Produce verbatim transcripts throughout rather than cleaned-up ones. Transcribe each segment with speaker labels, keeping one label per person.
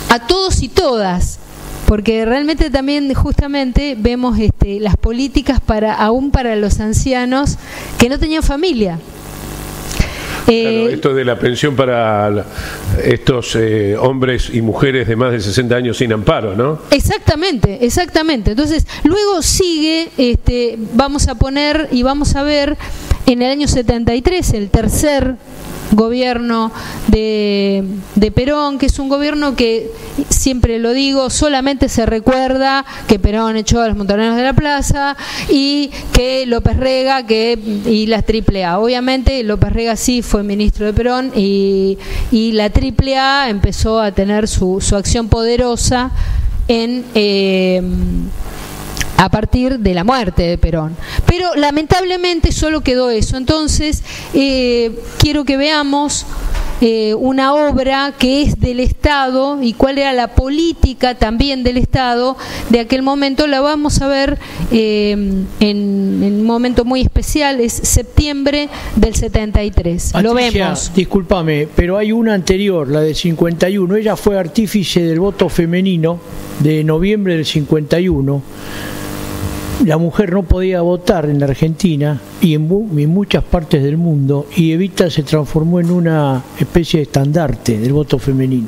Speaker 1: a todos y todas, porque realmente también justamente vemos este, las políticas para aún para los ancianos que no tenían familia.
Speaker 2: Claro, esto de la pensión para estos eh, hombres y mujeres de más de sesenta años sin amparo, ¿no?
Speaker 1: Exactamente, exactamente. Entonces, luego sigue, este, vamos a poner y vamos a ver en el año setenta y tres, el tercer gobierno de, de Perón, que es un gobierno que, siempre lo digo, solamente se recuerda que Perón echó a los montoneros de la plaza y que López Rega que, y la Triple A. Obviamente López Rega sí fue ministro de Perón y, y la Triple A empezó a tener su, su acción poderosa en... Eh, a partir de la muerte de Perón. Pero lamentablemente solo quedó eso. Entonces, eh, quiero que veamos eh, una obra que es del Estado y cuál era la política también del Estado de aquel momento. La vamos a ver eh, en, en un momento muy especial, es septiembre del setenta y tres.
Speaker 3: Patricia,
Speaker 1: lo vemos.
Speaker 3: Discúlpame, pero hay una anterior, la del cincuenta y uno. Ella fue artífice del voto femenino de noviembre del cincuenta y uno. La mujer no podía votar en la Argentina y en, en muchas partes del mundo, y Evita se transformó en una especie de estandarte del voto femenino.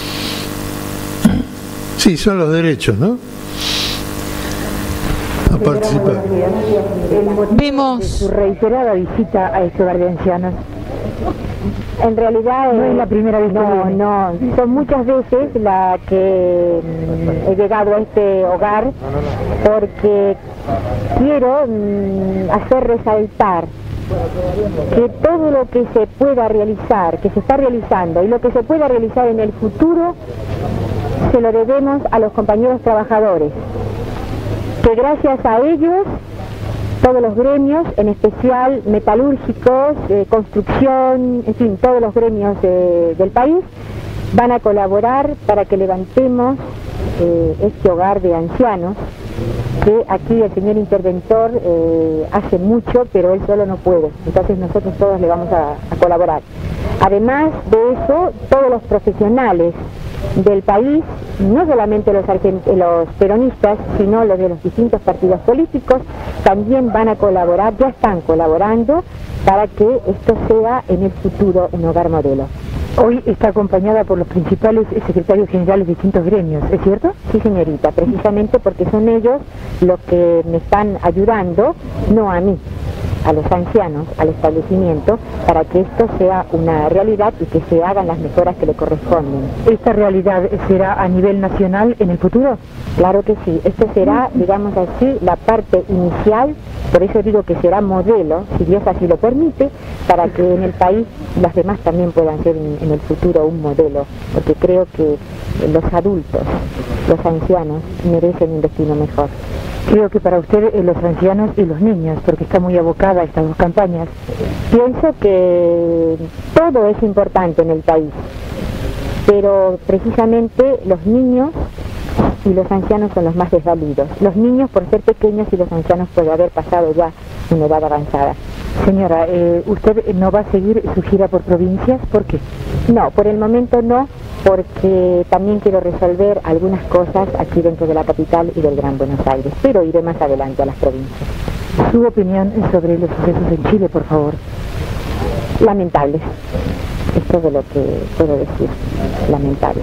Speaker 4: Sí, son los derechos, ¿no? A participar.
Speaker 1: Vemos
Speaker 5: su reiterada visita a este hogar de ancianos. En realidad no es la primera vez. No, no, son muchas veces la que mm, he llegado a este hogar porque quiero mm, hacer resaltar que todo lo que se pueda realizar, que se está realizando y lo que se pueda realizar en el futuro se lo debemos a los compañeros trabajadores, que gracias a ellos todos los gremios, en especial metalúrgicos, eh, construcción, en fin, todos los gremios de, del país, van a colaborar para que levantemos eh, este hogar de ancianos, que aquí el señor interventor eh, hace mucho, pero él solo no puede. Entonces nosotros todos le vamos a, a colaborar. Además de eso, todos los profesionales del país, no solamente los, los peronistas, sino los de los distintos partidos políticos, también van a colaborar, ya están colaborando para que esto sea en el futuro un hogar modelo. Hoy está acompañada por los principales secretarios generales de distintos gremios, ¿es cierto? Sí, señorita, precisamente porque son ellos los que me están ayudando, no a mí, a los ancianos, al establecimiento, para que esto sea una realidad y que se hagan las mejoras que le corresponden. ¿Esta realidad será a nivel nacional en el futuro? Claro que sí, esto será, digamos así, la parte inicial, por eso digo que será modelo, si Dios así lo permite, para que en el país las demás también puedan ser en, en el futuro un modelo, porque creo que los adultos, los ancianos, merecen un destino mejor. Creo que para usted eh, los ancianos y los niños, porque está muy abocada a estas dos campañas. Pienso que todo es importante en el país, pero precisamente los niños y los ancianos son los más desvalidos. Los niños por ser pequeños y los ancianos puede haber pasado ya una edad avanzada. Señora, eh, ¿usted no va a seguir su gira por provincias? ¿Por qué? No, por el momento no, porque también quiero resolver algunas cosas aquí dentro de la capital y del Gran Buenos Aires, pero iré más adelante a las provincias. Su opinión sobre los sucesos en Chile, por favor. Lamentables. Es todo lo que puedo decir. Lamentable.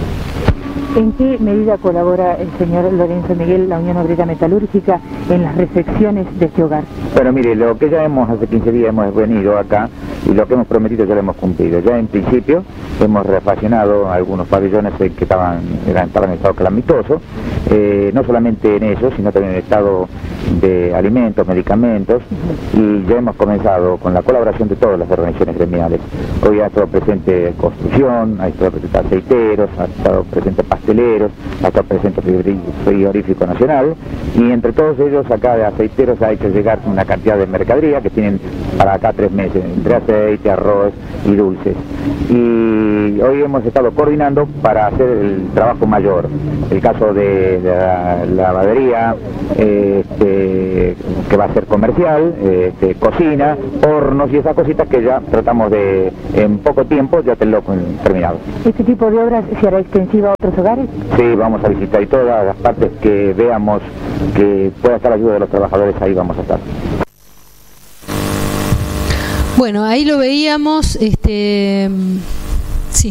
Speaker 5: ¿En qué medida colabora el señor Lorenzo Miguel, la Unión Obrera Metalúrgica, en las reflexiones de este hogar?
Speaker 6: Bueno, mire, lo que ya hemos, hace quince días hemos venido acá y lo que hemos prometido ya lo hemos cumplido. Ya en principio hemos refaccionado algunos pabellones que estaban, eran, estaban en estado calamitoso, eh, no solamente en eso, sino también en estado de alimentos, medicamentos, y ya hemos comenzado con la colaboración de todas las organizaciones gremiales. Hoy ha estado presente construcción, ha estado presente aceiteros, ha estado presente pasteleros, ha estado presente frigorífico nacional, y entre todos ellos acá de aceiteros ha hecho llegar una cantidad de mercadería que tienen para acá tres meses, entre hace aceite, arroz y dulces. Y hoy hemos estado coordinando para hacer el trabajo mayor, el caso de la lavadería, este, que va a ser comercial, este, cocina, hornos y esas cositas que ya tratamos de, en poco tiempo, ya tenerlo terminado.
Speaker 5: ¿Este tipo de obras se hará extensiva a otros hogares?
Speaker 6: Sí, vamos a visitar y todas las partes que veamos que pueda estar la ayuda de los trabajadores, ahí vamos a estar.
Speaker 1: Bueno, ahí lo veíamos, este, sí,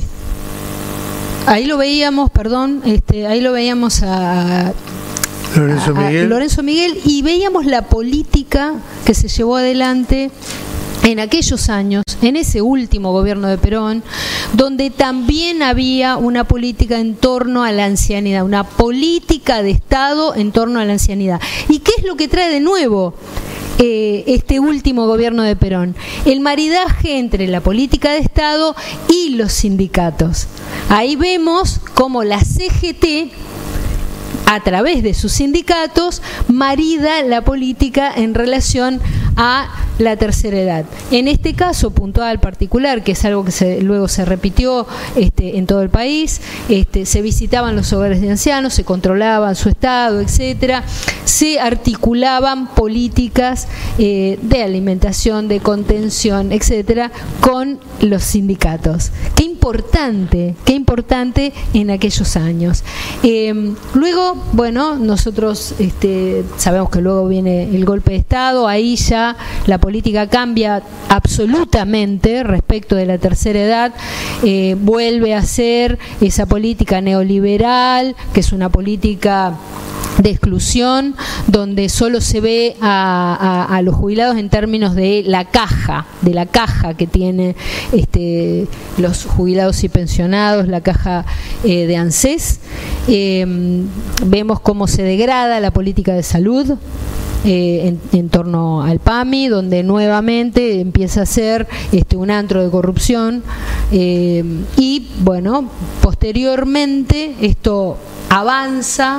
Speaker 1: ahí lo veíamos, perdón, este, ahí lo veíamos a,
Speaker 4: Lorenzo
Speaker 1: a, a
Speaker 4: Miguel.
Speaker 1: Lorenzo Miguel y veíamos la política que se llevó adelante en aquellos años, en ese último gobierno de Perón, donde también había una política en torno a la ancianidad, una política de Estado en torno a la ancianidad. ¿Y qué es lo que trae de nuevo eh, este último gobierno de Perón? El maridaje entre la política de Estado y los sindicatos. Ahí vemos cómo la C G T, a través de sus sindicatos, marida la política en relación a la tercera edad. En este caso puntual particular, que es algo que se, luego se repitió este, en todo el país, este, se visitaban los hogares de ancianos, se controlaban su estado, etcétera, se articulaban políticas eh, de alimentación, de contención, etcétera, con los sindicatos. Qué importante, qué importante en aquellos años. Eh, luego, bueno, nosotros este, sabemos que luego viene el golpe de Estado, ahí ya la política cambia absolutamente respecto de la tercera edad, eh, vuelve a ser esa política neoliberal, que es una política de exclusión, donde solo se ve a, a, a los jubilados en términos de la caja, de la caja que tiene este, los jubilados y pensionados, la caja eh, de ANSES. Eh, vemos cómo se degrada la política de salud Eh, en, en torno al PAMI, donde nuevamente empieza a ser este, un antro de corrupción eh, y bueno, posteriormente esto avanza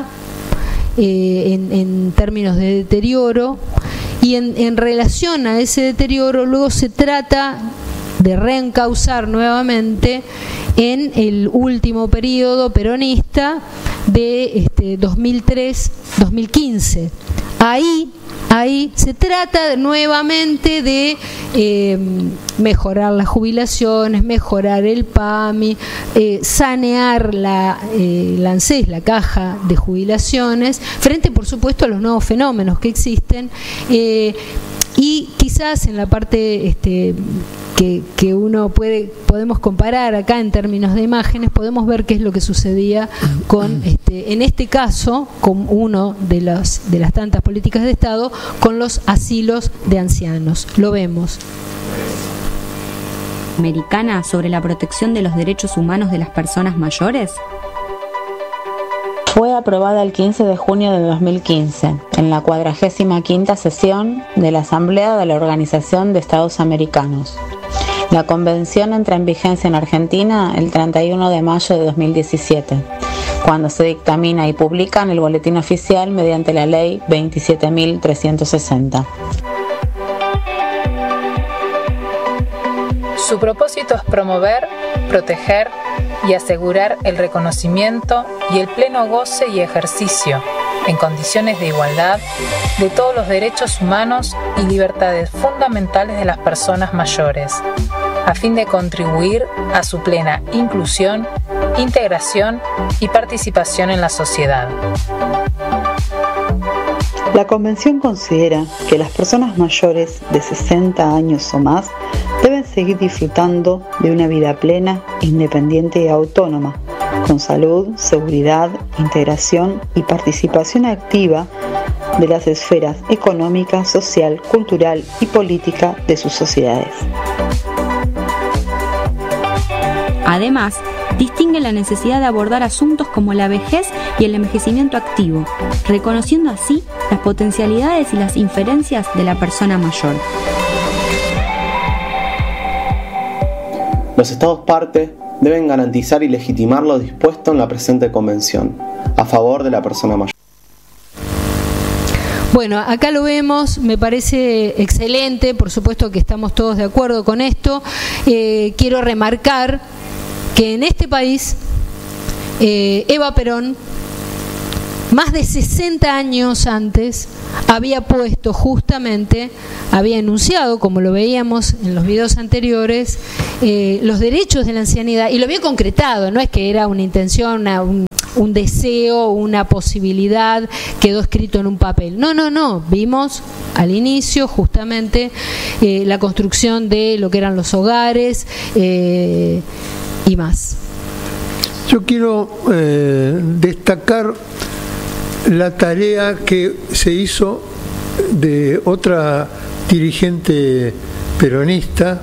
Speaker 1: eh, en, en términos de deterioro y en, en relación a ese deterioro luego se trata de reencauzar nuevamente en el último periodo peronista de este, dos mil tres a dos mil quince. Ahí, ahí se trata nuevamente de eh, mejorar las jubilaciones, mejorar el PAMI, eh, sanear la, eh, la ANSES, la caja de jubilaciones, frente por supuesto a los nuevos fenómenos que existen. Eh, y quizás en la parte este, que, que uno puede podemos comparar acá en términos de imágenes, podemos ver qué es lo que sucedía con este, en este caso, con uno de las de las tantas políticas de Estado, con los asilos de ancianos. Lo vemos.
Speaker 7: Americana sobre la protección de los derechos humanos de las personas mayores?
Speaker 8: Fue aprobada el quince de junio de dos mil quince, en la cuadragésima quinta sesión de la Asamblea de la Organización de Estados Americanos. La convención entra en vigencia en Argentina el treinta y uno de mayo de dos mil diecisiete, cuando se dictamina y publica en el Boletín Oficial mediante la Ley veintisiete mil trescientos sesenta.
Speaker 9: Su propósito es promover, proteger y asegurar el reconocimiento y el pleno goce y ejercicio, en condiciones de igualdad, de todos los derechos humanos y libertades fundamentales de las personas mayores, a fin de contribuir a su plena inclusión, integración y participación en la sociedad.
Speaker 8: La Convención considera que las personas mayores de sesenta años o más deben seguir disfrutando de una vida plena, independiente y autónoma, con salud, seguridad, integración y participación activa de las esferas económica, social, cultural y política de sus sociedades.
Speaker 7: Además, distingue la necesidad de abordar asuntos como la vejez y el envejecimiento activo, reconociendo así las potencialidades y las inferencias de la persona mayor.
Speaker 10: Los Estados parte deben garantizar y legitimar lo dispuesto en la presente Convención, a favor de la persona mayor.
Speaker 1: Bueno, acá lo vemos, me parece excelente, por supuesto que estamos todos de acuerdo con esto. Eh, quiero remarcar que en este país eh, Eva Perón, más de sesenta años antes, había puesto justamente, había enunciado, como lo veíamos en los videos anteriores, eh, los derechos de la ancianidad, y lo había concretado, no es que era una intención, una, un, un deseo, una posibilidad, quedó escrito en un papel. No, no, no, vimos al inicio justamente eh, la construcción de lo que eran los hogares eh, y más.
Speaker 4: Yo quiero eh, destacar la tarea que se hizo de otra dirigente peronista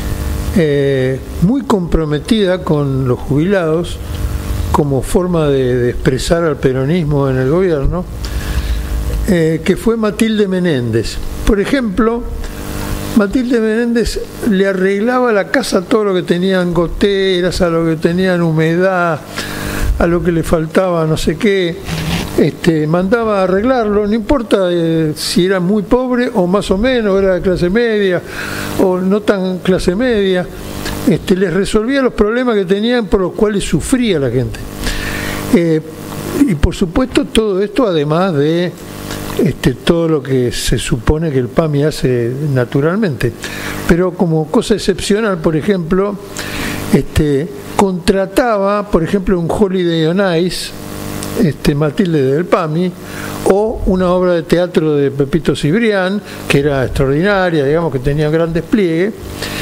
Speaker 4: eh, muy comprometida con los jubilados como forma de, de expresar al peronismo en el gobierno, eh, que fue Matilde Menéndez. Por ejemplo, Matilde Menéndez le arreglaba la casa a todo lo que tenían goteras, a lo que tenían humedad, a lo que le faltaba no sé qué. Este, mandaba a arreglarlo, no importa eh, si era muy pobre o más o menos, era de clase media o no tan clase media, este, les resolvía los problemas que tenían por los cuales sufría la gente. Eh, y por supuesto todo esto además de este, todo lo que se supone que el PAMI hace naturalmente. Pero como cosa excepcional, por ejemplo, este, contrataba, por ejemplo, un Holiday on Ice, Este, Matilde del PAMI, o una obra de teatro de Pepito Cibrián, que era extraordinaria, digamos que tenía gran despliegue,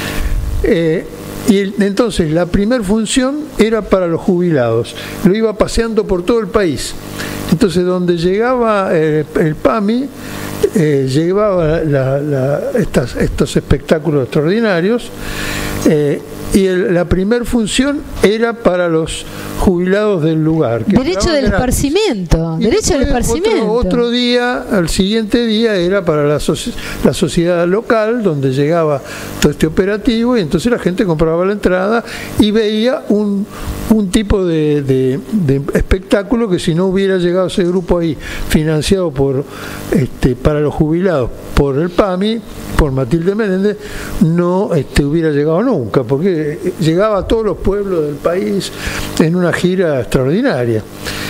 Speaker 4: eh, y el, entonces la primera función era para los jubilados, lo iba paseando por todo el país. Entonces donde llegaba el, el PAMI, eh, llevaba la, la, estas, estos espectáculos extraordinarios, eh, y el, la primera función era para los jubilados del lugar. Que
Speaker 1: derecho del gratis. esparcimiento,
Speaker 4: y
Speaker 1: derecho del esparcimiento.
Speaker 4: Otro, otro día, al siguiente día, era para la, soci la sociedad local, donde llegaba todo este operativo, y entonces la gente compraba la entrada y veía un, un tipo de, de, de espectáculo que si no hubiera llegado ese grupo ahí, financiado por este, para los jubilados por el PAMI, por Matilde Menéndez, no este, hubiera llegado nunca, porque llegaba a todos los pueblos del país en una gira extraordinaria.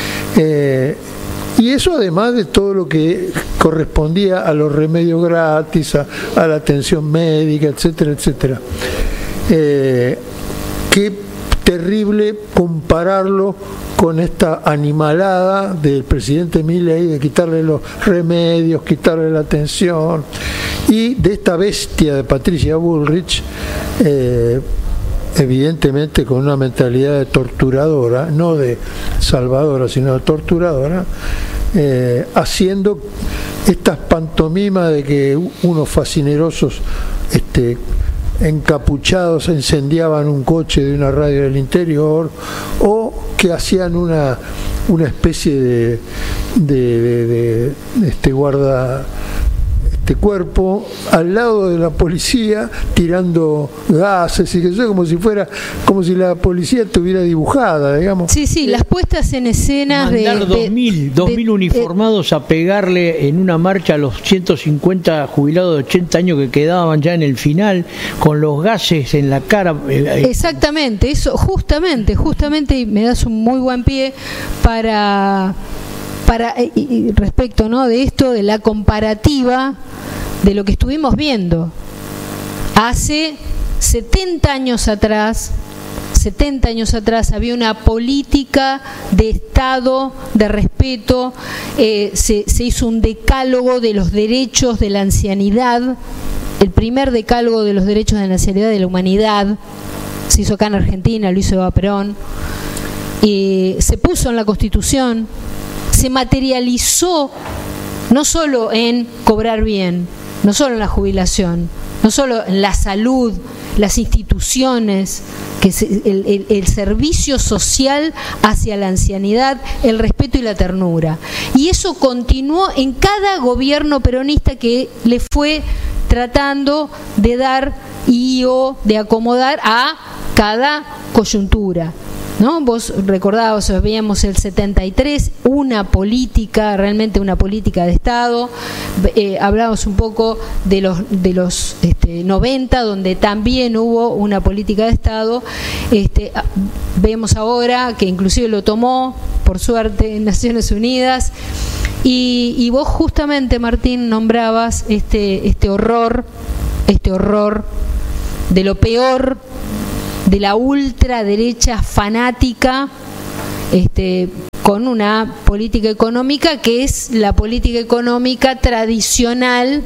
Speaker 4: Eh, y eso además de todo lo que correspondía a los remedios gratis, a, a la atención médica, etcétera, etcétera. Eh, qué terrible compararlo con esta animalada del presidente Milei de quitarle los remedios, quitarle la atención, y de esta bestia de Patricia Bullrich, eh, evidentemente con una mentalidad de torturadora, no de salvadora, sino de torturadora, eh, haciendo estas pantomimas de que unos fascinerosos este, encapuchados incendiaban un coche de una radio del interior, o que hacían una, una especie de, de, de, de, de este guarda este cuerpo al lado de la policía tirando gases y que eso, como si fuera como si la policía estuviera dibujada, digamos.
Speaker 1: Sí, sí, las puestas en escenas de
Speaker 3: mandar dos mil, dos mil uniformados a pegarle en una marcha a los ciento cincuenta jubilados de ochenta años que quedaban ya en el final con los gases en la cara.
Speaker 1: Exactamente, eso justamente, justamente y me das un muy buen pie para para y, y respecto, ¿no?, de esto de la comparativa de lo que estuvimos viendo hace setenta años atrás. setenta años atrás había una política de Estado, de respeto, eh, se, se hizo un decálogo de los derechos de la ancianidad, el primer decálogo de los derechos de la ancianidad de la humanidad, se hizo acá en Argentina, lo hizo Eva Perón, eh, se puso en la Constitución, se materializó no solo en cobrar bien, no solo en la jubilación, no solo en la salud, las instituciones, que se, el, el, el servicio social hacia la ancianidad, el respeto y la ternura. Y eso continuó en cada gobierno peronista que le fue tratando de dar y o de acomodar a cada coyuntura. ¿no? Vos recordabas, veíamos el setenta y tres, una política, realmente una política de Estado. Eh, hablábamos un poco de los de los este, noventa, donde también hubo una política de Estado. Este, vemos ahora que inclusive lo tomó, por suerte, en Naciones Unidas. Y, y vos justamente, Martín, nombrabas este, este horror, este horror de lo peor de la ultraderecha fanática, este, con una política económica que es la política económica tradicional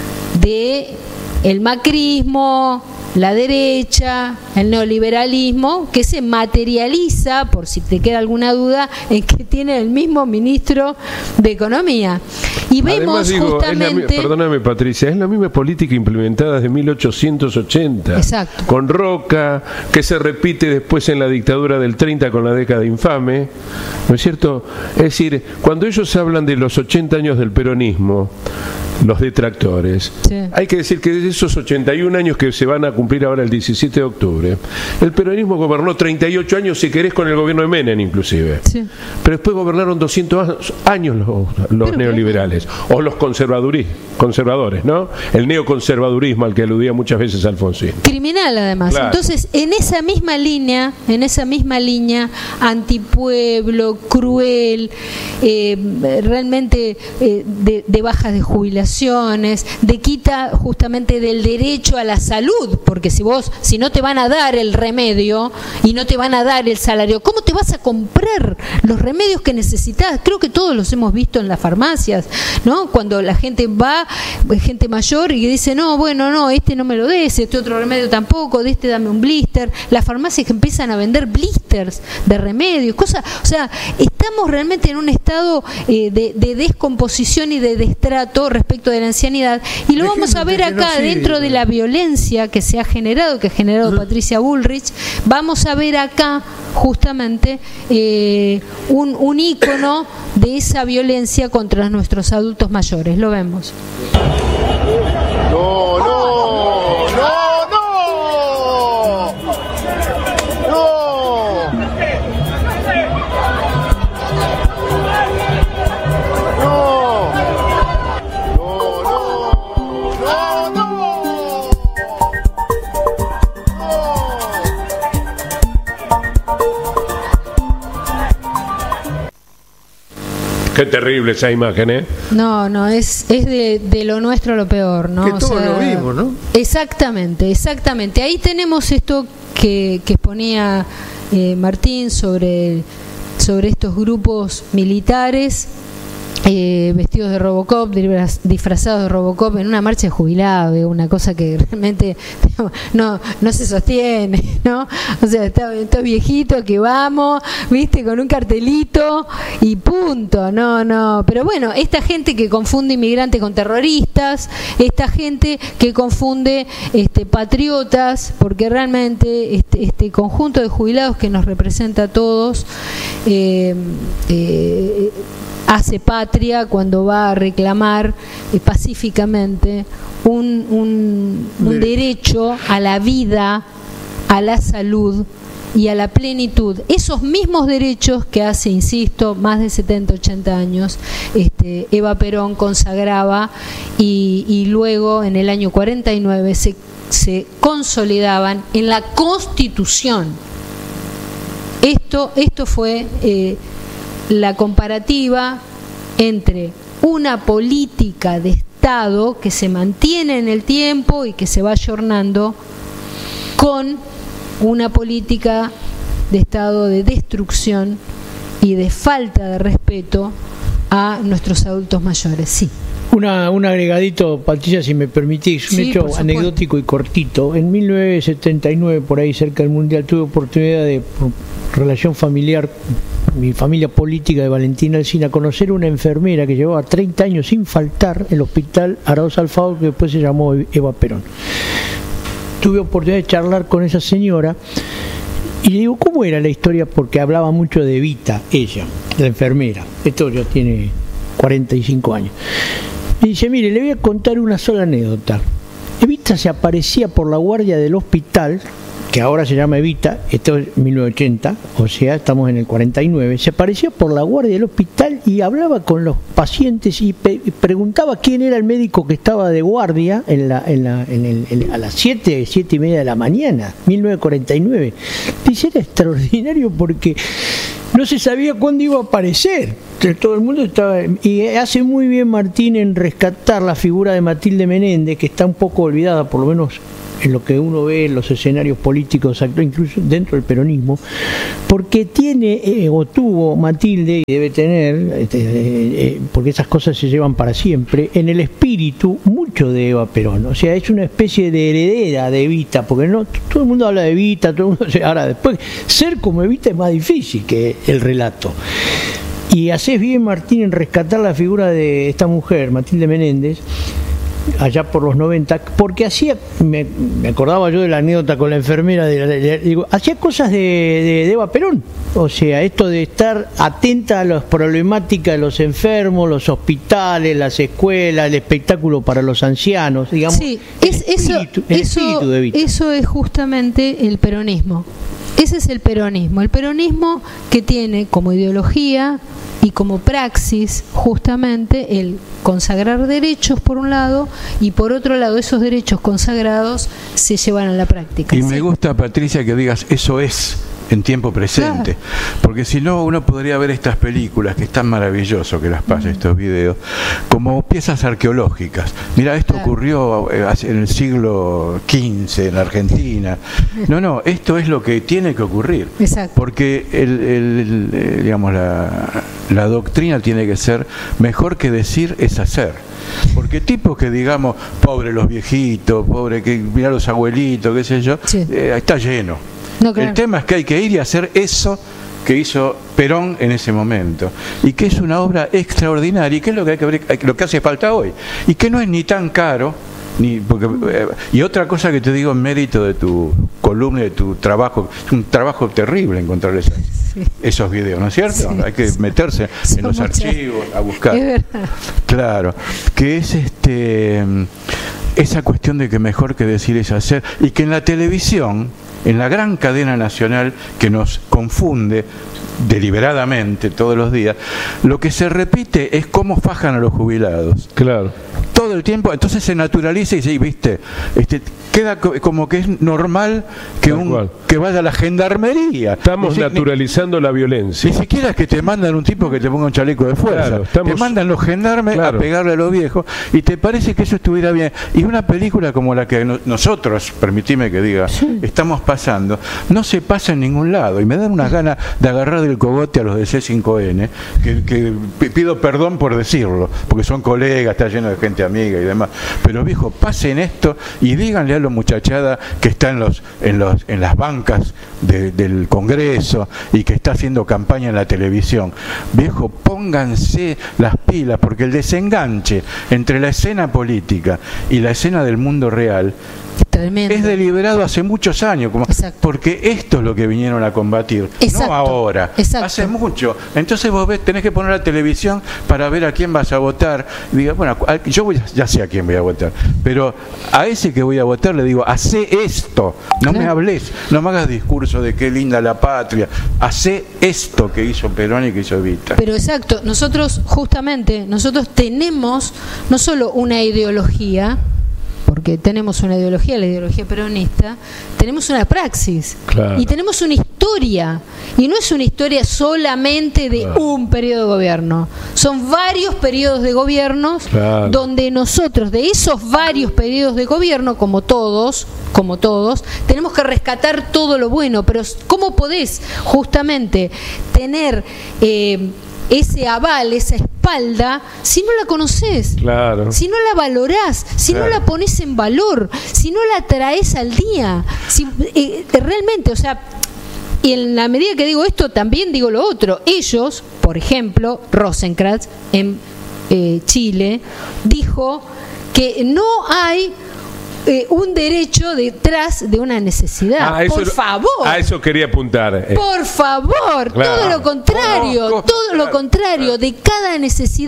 Speaker 1: de el macrismo, la derecha, el neoliberalismo, que se materializa, por si te queda alguna duda, en que tiene el mismo ministro de Economía. Y vemos
Speaker 2: Además, digo,
Speaker 1: justamente...
Speaker 2: es la, perdóname, Patricia, es la misma política implementada desde mil ochocientos ochenta.
Speaker 1: Exacto.
Speaker 2: Con Roca, que se repite después en la dictadura del treinta con la década infame, ¿no es cierto? Es decir, cuando ellos hablan de los ochenta años del peronismo, los detractores, sí, hay que decir que de esos ochenta y un años que se van a cumplir ahora el diecisiete de octubre, el peronismo gobernó treinta y ocho años, si querés, con el gobierno de Menem inclusive, sí, pero después gobernaron doscientos años los, los neoliberales, o los conservadores, ¿no? El neoconservadurismo al que aludía muchas veces Alfonsín.
Speaker 1: Criminal, además. Claro. Entonces, en esa misma línea, en esa misma línea, antipueblo, cruel, eh, realmente eh, de, de bajas de jubilaciones, de quita justamente del derecho a la salud, porque si vos, si no te van a dar el remedio y no te van a dar el salario, ¿cómo te vas a comprar los remedios que necesitas? Creo que todos los hemos visto en las farmacias, ¿no? Cuando la gente va, gente mayor, y dice, no, bueno, no, este no me lo des, este otro remedio tampoco, de este dame un blister. Las farmacias que empiezan a vender blisters de remedios, cosas, o sea, estamos realmente en un estado eh, de, de descomposición y de destrato respecto de la ancianidad, y lo de vamos a ver acá, no dentro de la violencia que se ha generado, que ha generado uh-huh. Patricia Bullrich, vamos a ver acá justamente eh, un, un ícono de esa violencia contra nuestros adultos mayores. Lo vemos.
Speaker 11: No, no, no, no, no.
Speaker 2: Qué terrible esa imagen, ¿eh?
Speaker 1: No, no, es, es de, de lo nuestro lo peor, ¿no?
Speaker 4: Que
Speaker 1: o
Speaker 4: todos
Speaker 1: sea,
Speaker 4: lo vimos, ¿no?
Speaker 1: Exactamente, exactamente. Ahí tenemos esto que, que exponía eh, Martín sobre, sobre estos grupos militares eh, vestidos de Robocop, disfrazados de Robocop en una marcha de jubilados, una cosa que realmente no, no se sostiene, ¿no? O sea, estos viejitos que vamos, viste, con un cartelito y punto, no, no. Pero bueno, esta gente que confunde inmigrantes con terroristas, esta gente que confunde este, patriotas, porque realmente este, este conjunto de jubilados que nos representa a todos, eh, eh, hace patria cuando va a reclamar eh, pacíficamente un, un, un derecho a la vida, a la salud y a la plenitud. Esos mismos derechos que hace, insisto, más de setenta, ochenta años este, Eva Perón consagraba y, y luego en el año cuarenta y nueve se, se consolidaban en la Constitución. Esto, esto fue... Eh, la comparativa entre una política de Estado que se mantiene en el tiempo y que se va ayornando con una política de Estado de destrucción y de falta de respeto a nuestros adultos mayores. Sí.
Speaker 3: Una, un agregadito, Patricia, si me permitís, un
Speaker 1: sí,
Speaker 3: hecho anecdótico y cortito. En mil novecientos setenta y nueve, por ahí cerca del Mundial, tuve oportunidad de, por relación familiar, mi familia política de Valentina Alsina, conocer una enfermera que llevaba treinta años sin faltar el hospital Araoz Alfaro, que después se llamó Eva Perón. Tuve oportunidad de charlar con esa señora y le digo, ¿cómo era la historia? Porque hablaba mucho de Evita, ella, la enfermera. Esto ya tiene cuarenta y cinco años. Me dice, mire, le voy a contar una sola anécdota. Evita se aparecía por la guardia del hospital, que ahora se llama Evita, esto es mil novecientos ochenta, o sea, estamos en el cuarenta y nueve, se aparecía por la guardia del hospital y hablaba con los pacientes y pe preguntaba quién era el médico que estaba de guardia en la, en la, en el, en, a las siete, siete y media de la mañana, mil novecientos cuarenta y nueve. Dice, era extraordinario porque no se sabía cuándo iba a aparecer. Entonces, todo el mundo estaba... Y hace muy bien Martín en rescatar la figura de Matilde Menéndez, que está un poco olvidada, por lo menos en lo que uno ve en los escenarios políticos, incluso dentro del peronismo, porque tiene eh, o tuvo Matilde, y debe tener, este, eh, porque esas cosas se llevan para siempre, en el espíritu mucho de Eva Perón. O sea, es una especie de heredera de Evita, porque no todo el mundo habla de Evita, todo el mundo, ahora después, ser como Evita es más difícil que el relato. Y haces bien, Martín, en rescatar la figura de esta mujer, Matilde Menéndez, allá por los noventa, porque hacía, me, me acordaba yo de la anécdota con la enfermera, de, de, de, digo, hacía cosas de, de, de Eva Perón, o sea, esto de estar atenta a las problemáticas de los enfermos, los hospitales, las escuelas, el espectáculo para los ancianos, digamos.
Speaker 1: Sí, es, espíritu, eso, eso, eso es justamente el peronismo. Ese es el peronismo, el peronismo que tiene como ideología y como praxis justamente el consagrar derechos por un lado y por otro lado esos derechos consagrados se llevan a la práctica.
Speaker 12: Y ¿sí? Me gusta, Patricia, que digas eso es en tiempo presente, claro. Porque si no uno podría ver estas películas, que es tan maravilloso que las pase, mm. estos videos, como piezas arqueológicas. Mira, esto claro. ocurrió en el siglo quince en Argentina. No, no, esto es lo que tiene que ocurrir.
Speaker 1: Exacto.
Speaker 12: Porque el, el, el, digamos, la, la doctrina tiene que ser mejor que decir es hacer. Porque tipos que digamos, pobre los viejitos, pobre que mira los abuelitos, qué sé yo, sí. eh, está lleno. No, claro. El tema es que hay que ir y hacer eso que hizo Perón en ese momento, y que es una obra extraordinaria, y que es lo que, hay que, lo que hace falta hoy, y que no es ni tan caro, ni porque, eh, y otra cosa que te digo en mérito de tu columna, de tu trabajo, es un trabajo terrible encontrar esas, sí. esos videos, ¿no es cierto? Sí, hay que sí. meterse Son en los muchas. archivos, a buscar.
Speaker 1: Es verdad.
Speaker 12: Claro, que es este esa cuestión de que mejor que decir es hacer, y que en la televisión, en la gran cadena nacional que nos confunde deliberadamente todos los días, lo que se repite es cómo fajan a los jubilados.
Speaker 2: Claro.
Speaker 12: Todo el tiempo, entonces se naturaliza y dice, viste, este, queda como que es normal que un que vaya a la gendarmería.
Speaker 2: Estamos
Speaker 12: ni,
Speaker 2: naturalizando
Speaker 12: ni,
Speaker 2: la violencia.
Speaker 12: Ni siquiera es que te mandan un tipo que te ponga un chaleco de fuerza. Claro, estamos, te mandan los gendarmes claro. a pegarle a los viejos, y te parece que eso estuviera bien. Y una película como la que no, nosotros, permitime que diga, sí. estamos pasando, no se pasa en ningún lado. Y me dan unas ganas de agarrar del cogote a los de C cinco N, que, que pido perdón por decirlo, porque son colegas, está lleno de gente amiga y demás. Pero viejo, pasen esto y díganle a los muchachada que está en los en los en las bancas de, del Congreso y que está haciendo campaña en la televisión, viejo, pónganse las pilas, porque el desenganche entre la escena política y la escena del mundo real Tremendo. es deliberado hace muchos años, como, porque esto es lo que vinieron a combatir, Exacto. no ahora, Exacto. hace mucho. Entonces vos ves, tenés que poner la televisión para ver a quién vas a votar. Diga, bueno, yo voy, ya sé a quién voy a votar, pero a ese que voy a votar le digo, hacé esto, no claro. me hables, no me hagas discurso de qué linda la patria, hacé esto que hizo Perón y que hizo Evita.
Speaker 1: Pero exacto, nosotros justamente, nosotros tenemos no solo una ideología, porque tenemos una ideología, la ideología peronista, tenemos una praxis claro. y tenemos una historia, y no es una historia solamente de claro. un periodo de gobierno, son varios periodos de gobiernos claro. donde nosotros de esos varios periodos de gobierno, como todos, como todos, tenemos que rescatar todo lo bueno. Pero ¿cómo podés justamente tener eh, ese aval, esa espalda, si no la conocés,
Speaker 2: claro.
Speaker 1: si no la valorás, si claro. no la pones en valor, si no la traes al día, si eh, realmente, o sea, y en la medida que digo esto, también digo lo otro. Ellos, por ejemplo, Rosenkrantz en eh, Chile dijo que no hay Eh, un derecho detrás de una necesidad. Ah, eso, por favor.
Speaker 2: A eso quería apuntar. Eh.
Speaker 1: Por favor, claro. todo lo contrario, no, todo lo contrario. De cada necesidad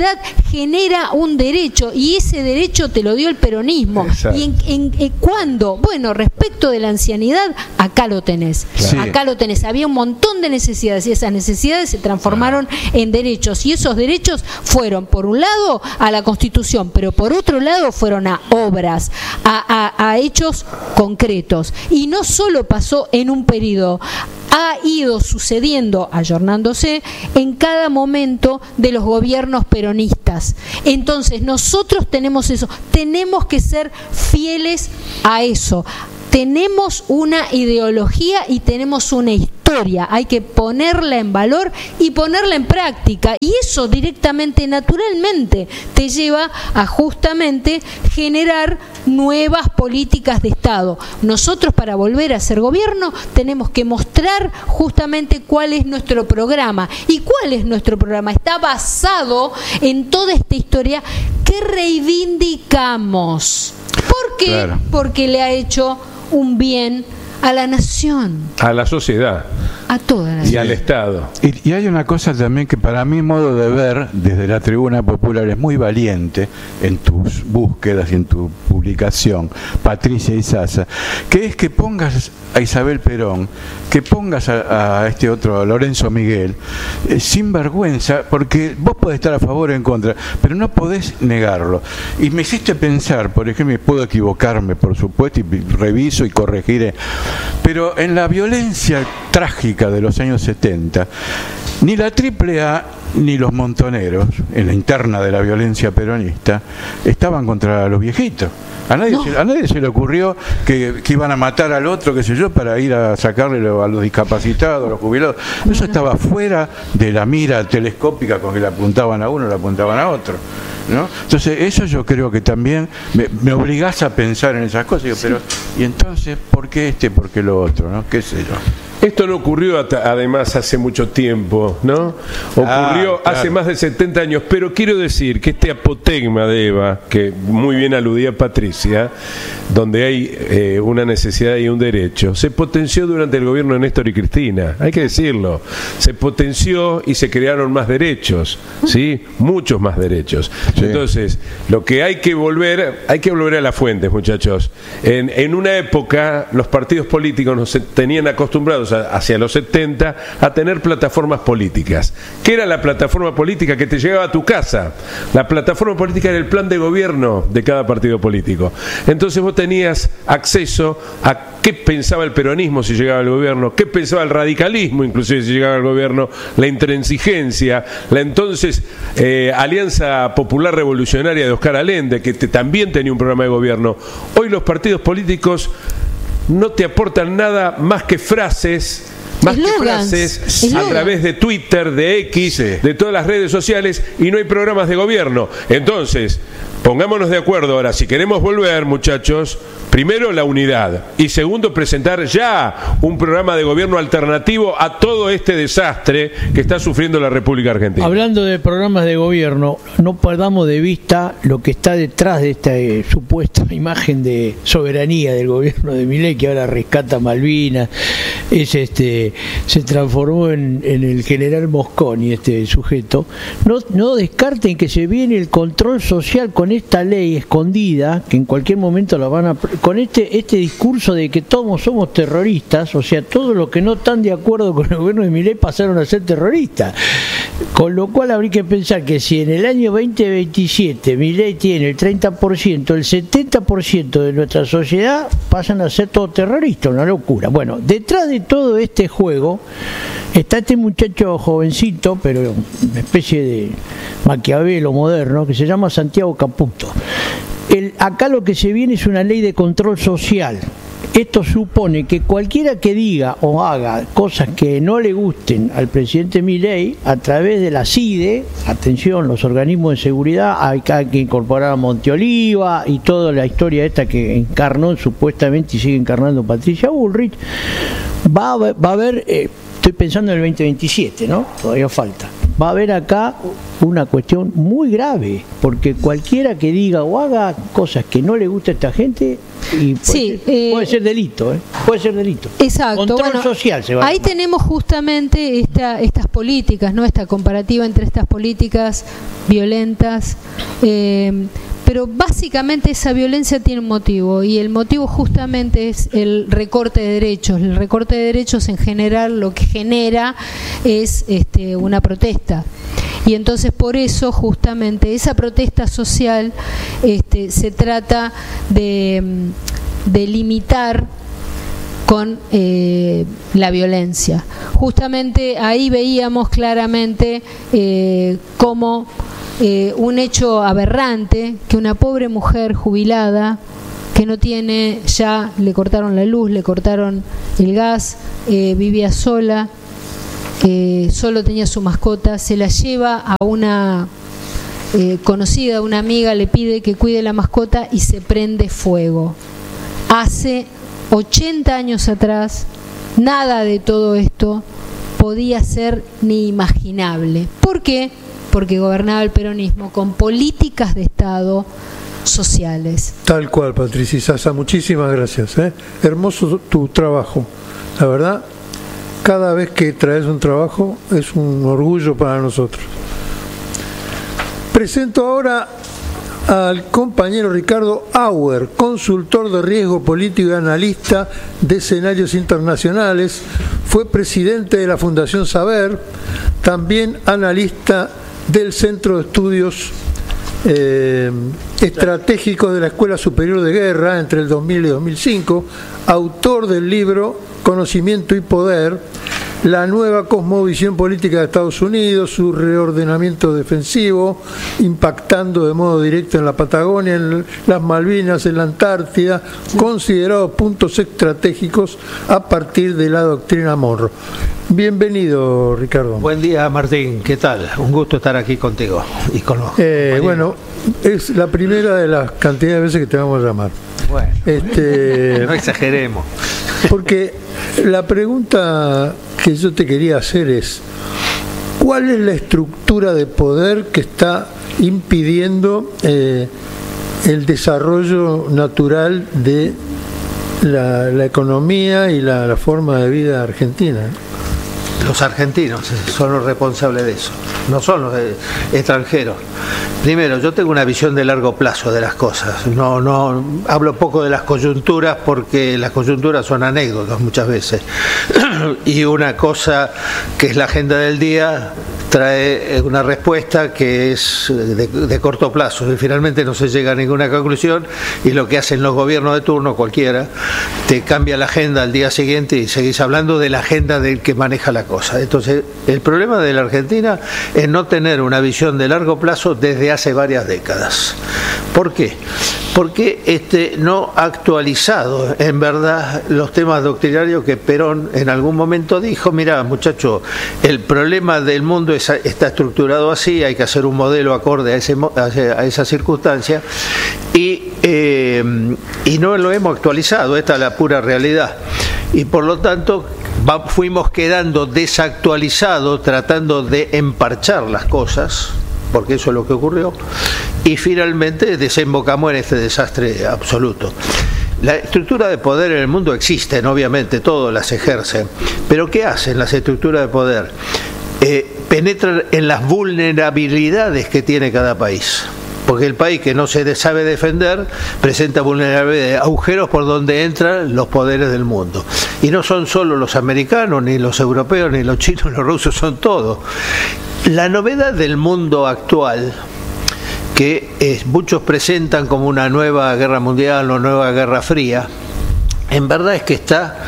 Speaker 1: genera un derecho, y ese derecho te lo dio el peronismo. Exacto. ¿Y en, en, en cuándo? Bueno, respecto de la ancianidad, acá lo tenés. Sí. Acá lo tenés. Había un montón de necesidades y esas necesidades se transformaron en derechos, y esos derechos fueron, por un lado, a la Constitución, pero por otro lado fueron a obras, a, a, a hechos concretos. Y no solo pasó en un periodo, ha ido sucediendo, ayornándose, en cada momento de los gobiernos peronistas. Entonces nosotros tenemos eso, tenemos que ser fieles a eso. Tenemos una ideología y tenemos una historia, hay que ponerla en valor y ponerla en práctica, y eso directamente, naturalmente, te lleva a justamente generar nuevas políticas de Estado. Nosotros, para volver a ser gobierno, tenemos que mostrar justamente cuál es nuestro programa. ¿Y cuál es nuestro programa? Está basado en toda esta historia que reivindicamos. ¿Por qué? Claro. Porque le ha hecho un bien a la nación,
Speaker 2: a la sociedad,
Speaker 1: a toda la nación
Speaker 2: y al Estado.
Speaker 12: Y, y hay una cosa también que, para mi modo de ver, desde la Tribuna Popular, es muy valiente en tus búsquedas y en tu publicación, Patricia Izaza, que es que pongas a Isabel Perón, que pongas a, a este otro, a Lorenzo Miguel, eh, sin vergüenza, porque vos podés estar a favor o en contra, pero no podés negarlo. Y me hiciste pensar, por ejemplo, puedo equivocarme, por supuesto, y reviso y corregiré, pero en la violencia trágica de los años setenta, ni la triple A ni los montoneros, en la interna de la violencia peronista, estaban contra los viejitos. A nadie, no. se, a nadie se le ocurrió que, que iban a matar al otro, qué sé yo, para ir a sacarle a los discapacitados, a los jubilados. Eso estaba fuera de la mira telescópica con que le apuntaban a uno, le apuntaban a otro, ¿no? Entonces, eso yo creo que también me, me obligás a pensar en esas cosas. Digo, sí. Pero, ¿y entonces por qué este, por qué lo otro, ¿no? ¿Qué sé yo?
Speaker 2: Esto no ocurrió además hace mucho tiempo, ¿no? Ocurrió ah, claro. hace más de setenta años, pero quiero decir que este apotegma de Eva, que muy bien aludía Patricia, donde hay eh, una necesidad y un derecho, se potenció durante el gobierno de Néstor y Cristina, hay que decirlo. Se potenció y se crearon más derechos, ¿sí? Muchos más derechos. Sí. Entonces, lo que hay que volver, hay que volver a las fuentes, muchachos. En, en una época, los partidos políticos nos tenían acostumbrados hacia los setenta a tener plataformas políticas. ¿Qué era la plataforma política? Que te llegaba a tu casa. La plataforma política era el plan de gobierno de cada partido político. Entonces vos tenías acceso a qué pensaba el peronismo si llegaba al gobierno, qué pensaba el radicalismo inclusive si llegaba al gobierno, la intransigencia, la entonces eh, Alianza Popular Revolucionaria de Oscar Allende, que te, también tenía un programa de gobierno. Hoy los partidos políticos no te aportan nada más que frases, más que frases a través de Twitter, de X, sí. de todas las redes sociales, y no hay programas de gobierno. Entonces, pongámonos de acuerdo ahora, si queremos volver, muchachos, primero la unidad, y segundo presentar ya un programa de gobierno alternativo a todo este desastre que está sufriendo la República Argentina.
Speaker 3: Hablando de programas de gobierno, no perdamos de vista lo que está detrás de esta eh, supuesta imagen de soberanía del gobierno de Milei, que ahora rescata Malvinas, es este se transformó en, en el general Mosconi, este sujeto. No, no descarten que se viene el control social con esta ley escondida, que en cualquier momento la van a... con este este discurso de que todos somos terroristas, o sea, todos los que no están de acuerdo con el gobierno de Milei pasaron a ser terroristas. Con lo cual habría que pensar que si en el año veinte veintisiete Milei tiene el treinta por ciento, el setenta por ciento de nuestra sociedad pasan a ser todos terroristas, una locura. Bueno, detrás de todo este juego está este muchacho jovencito, pero una especie de Maquiavelo moderno, que se llama Santiago Caputo. El, acá lo que se viene es una ley de control social. Esto supone que cualquiera que diga o haga cosas que no le gusten al presidente Milei, a través de la C I D E, atención, los organismos de seguridad, hay que incorporar a Monteoliva y toda la historia esta que encarnó supuestamente y sigue encarnando Patricia Bullrich, va a, va a haber, eh, estoy pensando en el veinte veintisiete, ¿no? Todavía falta. va a haber acá una cuestión muy grave, porque cualquiera que diga o haga cosas que no le gusta a esta gente, y puede,
Speaker 1: sí,
Speaker 3: ser,
Speaker 1: eh,
Speaker 3: puede ser delito, ¿eh? Puede ser delito.
Speaker 1: Exacto.
Speaker 3: Control
Speaker 1: bueno,
Speaker 3: social se va
Speaker 1: ahí
Speaker 3: a llamar.
Speaker 1: tenemos justamente esta, estas políticas, ¿no? Esta comparativa entre estas políticas violentas. Eh, Pero básicamente esa violencia tiene un motivo, y el motivo justamente es el recorte de derechos. El recorte de derechos en general lo que genera es este, una protesta. Y entonces por eso justamente esa protesta social este, se trata de, de limitar con eh, la violencia. Justamente ahí veíamos claramente eh, cómo Eh, un hecho aberrante, que una pobre mujer jubilada que no tiene, ya le cortaron la luz, le cortaron el gas, eh, vivía sola, eh, solo tenía su mascota, se la lleva a una eh, conocida, una amiga, le pide que cuide la mascota y se prende fuego. Hace ochenta años atrás nada de todo esto podía ser ni imaginable. ¿Por qué? Porque gobernaba el peronismo con políticas de Estado sociales.
Speaker 4: Tal cual, Patricia Sasa, muchísimas gracias. ¿eh? Hermoso tu trabajo. La verdad, cada vez que traes un trabajo es un orgullo para nosotros. Presento ahora al compañero Ricardo Auer, consultor de riesgo político y analista de escenarios internacionales. Fue presidente de la Fundación Saber, también analista del Centro de Estudios eh, Estratégicos de la Escuela Superior de Guerra entre el dos mil y dos mil cinco, autor del libro Conocimiento y Poder, la nueva cosmovisión política de Estados Unidos, su reordenamiento defensivo, impactando de modo directo en la Patagonia, en las Malvinas, en la Antártida, considerados puntos estratégicos a partir de la doctrina Monroe. Bienvenido, Ricardo.
Speaker 13: Buen día, Martín. ¿Qué tal? Un gusto estar aquí contigo y con los
Speaker 4: eh, bueno, es la primera de las cantidades de veces que te vamos a llamar.
Speaker 13: Bueno,
Speaker 4: este,
Speaker 13: no exageremos.
Speaker 4: Porque la pregunta que yo te quería hacer es: ¿cuál es la estructura de poder que está impidiendo eh, el desarrollo natural de la, la economía y la, la forma de vida argentina?
Speaker 13: Los argentinos son los responsables de eso, no son los extranjeros. Primero, yo tengo una visión de largo plazo de las cosas. No, no hablo poco de las coyunturas porque las coyunturas son anécdotas muchas veces. Y una cosa que es la agenda del día trae una respuesta que es de, de corto plazo y finalmente no se llega a ninguna conclusión, y lo que hacen los gobiernos de turno, cualquiera, te cambia la agenda al día siguiente y seguís hablando de la agenda del que maneja la cosa. Entonces, el problema de la Argentina es no tener una visión de largo plazo desde hace varias décadas. ¿Por qué? Porque este, no ha actualizado en verdad los temas doctrinarios que Perón en algún momento dijo: mira, muchacho, el problema del mundo es, está estructurado así, hay que hacer un modelo acorde a, ese, a esa circunstancia, y, eh, y no lo hemos actualizado. Esta es la pura realidad. Y por lo tanto va, fuimos quedando desactualizados tratando de emparchar las cosas, porque eso es lo que ocurrió, y finalmente desembocamos en este desastre absoluto. La estructura de poder en el mundo existen, obviamente, todos las ejercen, pero ¿qué hacen las estructuras de poder? Eh, penetran en las vulnerabilidades que tiene cada país. Porque el país que no se sabe defender presenta vulnerabilidades, agujeros por donde entran los poderes del mundo. Y no son solo los americanos, ni los europeos, ni los chinos, ni los rusos, son todos. La novedad del mundo actual, que eh, muchos presentan como una nueva guerra mundial o nueva guerra fría, en verdad es que está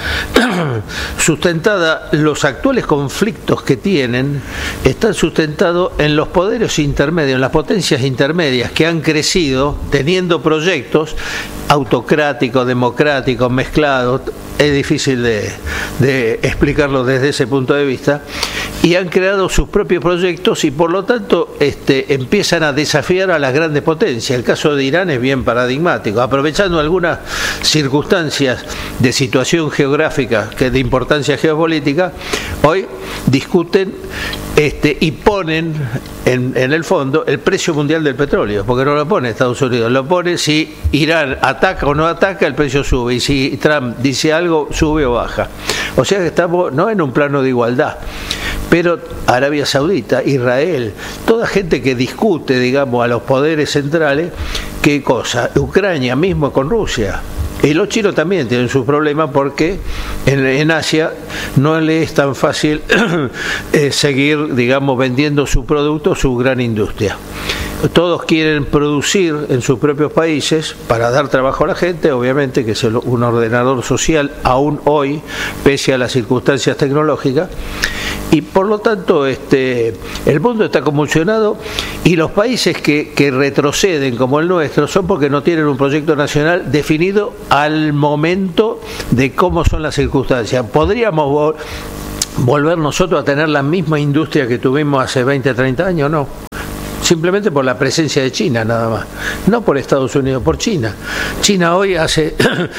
Speaker 13: sustentada, los actuales conflictos que tienen están sustentados en los poderes intermedios, en las potencias intermedias que han crecido teniendo proyectos autocráticos, democráticos, mezclados. Es difícil de, de explicarlo desde ese punto de vista, y han creado sus propios proyectos y por lo tanto este, empiezan a desafiar a las grandes potencias. El caso de Irán es bien paradigmático, aprovechando algunas circunstancias de situación geográfica, que de importancia geopolítica, hoy discuten este, y ponen en, en el fondo el precio mundial del petróleo, porque no lo pone Estados Unidos, lo pone si Irán ataca o no ataca, el precio sube, y si Trump dice algo, sube o baja. O sea que estamos no en un plano de igualdad. Pero Arabia Saudita, Israel, toda gente que discute, digamos, a los poderes centrales, ¿qué cosa? Ucrania mismo con Rusia. Y los chinos también tienen sus problemas porque en, en Asia no le es tan fácil eh, seguir, digamos, vendiendo su producto, su gran industria. Todos quieren producir en sus propios países para dar trabajo a la gente, obviamente que es un ordenador social aún hoy, pese a las circunstancias tecnológicas, y por lo tanto este, el mundo está convulsionado y los países que, que retroceden como el nuestro son porque no tienen un proyecto nacional definido al momento de cómo son las circunstancias. Podríamos vol volver nosotros a tener la misma industria que tuvimos hace veinte, treinta años, no. Simplemente por la presencia de China nada más, no por Estados Unidos, por China. China hoy hace,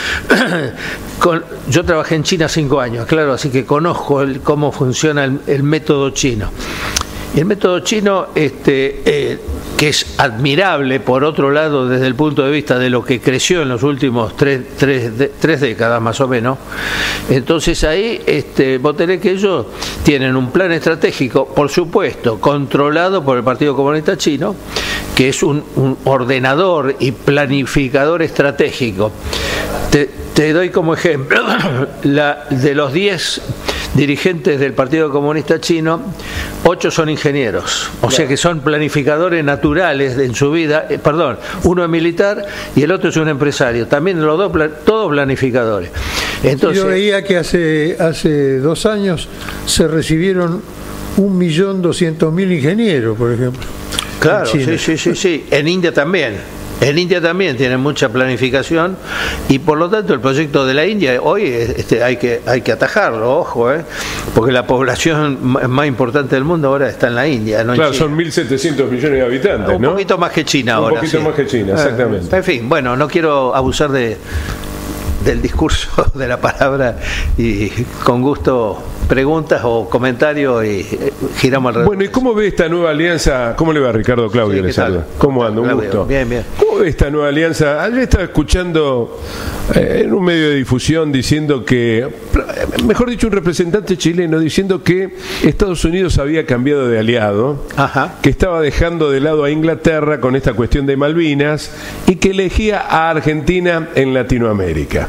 Speaker 13: con, yo trabajé en China cinco años, claro, así que conozco el, cómo funciona el, el método chino. Y el método chino, este, eh, que es admirable por otro lado desde el punto de vista de lo que creció en los últimos tres, tres, de, tres décadas más o menos, entonces ahí este, vos tenés que ellos tienen un plan estratégico, por supuesto, controlado por el Partido Comunista Chino, que es un, un ordenador y planificador estratégico. Te, te doy como ejemplo, la, de los diez dirigentes del Partido Comunista Chino, ocho son ingenieros, o sea que son planificadores naturales en su vida, eh, perdón, uno es militar y el otro es un empresario, también los dos, todos planificadores. Entonces,
Speaker 4: yo veía que hace, hace dos años se recibieron un millón doscientos mil ingenieros, por ejemplo.
Speaker 13: Claro, sí, sí, sí, sí, en India también. En India también tienen mucha planificación y por lo tanto el proyecto de la India hoy este, hay que hay que atajarlo, ojo, eh, porque la población más importante del mundo ahora está en la India, no
Speaker 2: claro,
Speaker 13: en China.
Speaker 2: Son mil setecientos millones de habitantes,
Speaker 13: un
Speaker 2: ¿no?
Speaker 13: Un poquito más que China
Speaker 2: un
Speaker 13: ahora.
Speaker 2: Un poquito
Speaker 13: sí.
Speaker 2: más que China, exactamente.
Speaker 13: En fin, bueno, no quiero abusar de del discurso, de la palabra, y con gusto preguntas o comentarios y giramos alrededor.
Speaker 2: Bueno, ¿y cómo ve esta nueva alianza? ¿Cómo le va, Ricardo? Claudio,
Speaker 13: sí,
Speaker 2: le saluda. ¿Cómo anda? Un
Speaker 13: Claudio,
Speaker 2: gusto.
Speaker 13: Bien, bien.
Speaker 2: ¿Cómo ve esta nueva alianza? Ayer estaba escuchando eh, en un medio de difusión diciendo que, mejor dicho, un representante chileno diciendo que Estados Unidos había cambiado de aliado,
Speaker 13: Ajá.
Speaker 2: que estaba dejando de lado a Inglaterra con esta cuestión de Malvinas y que elegía a Argentina en Latinoamérica.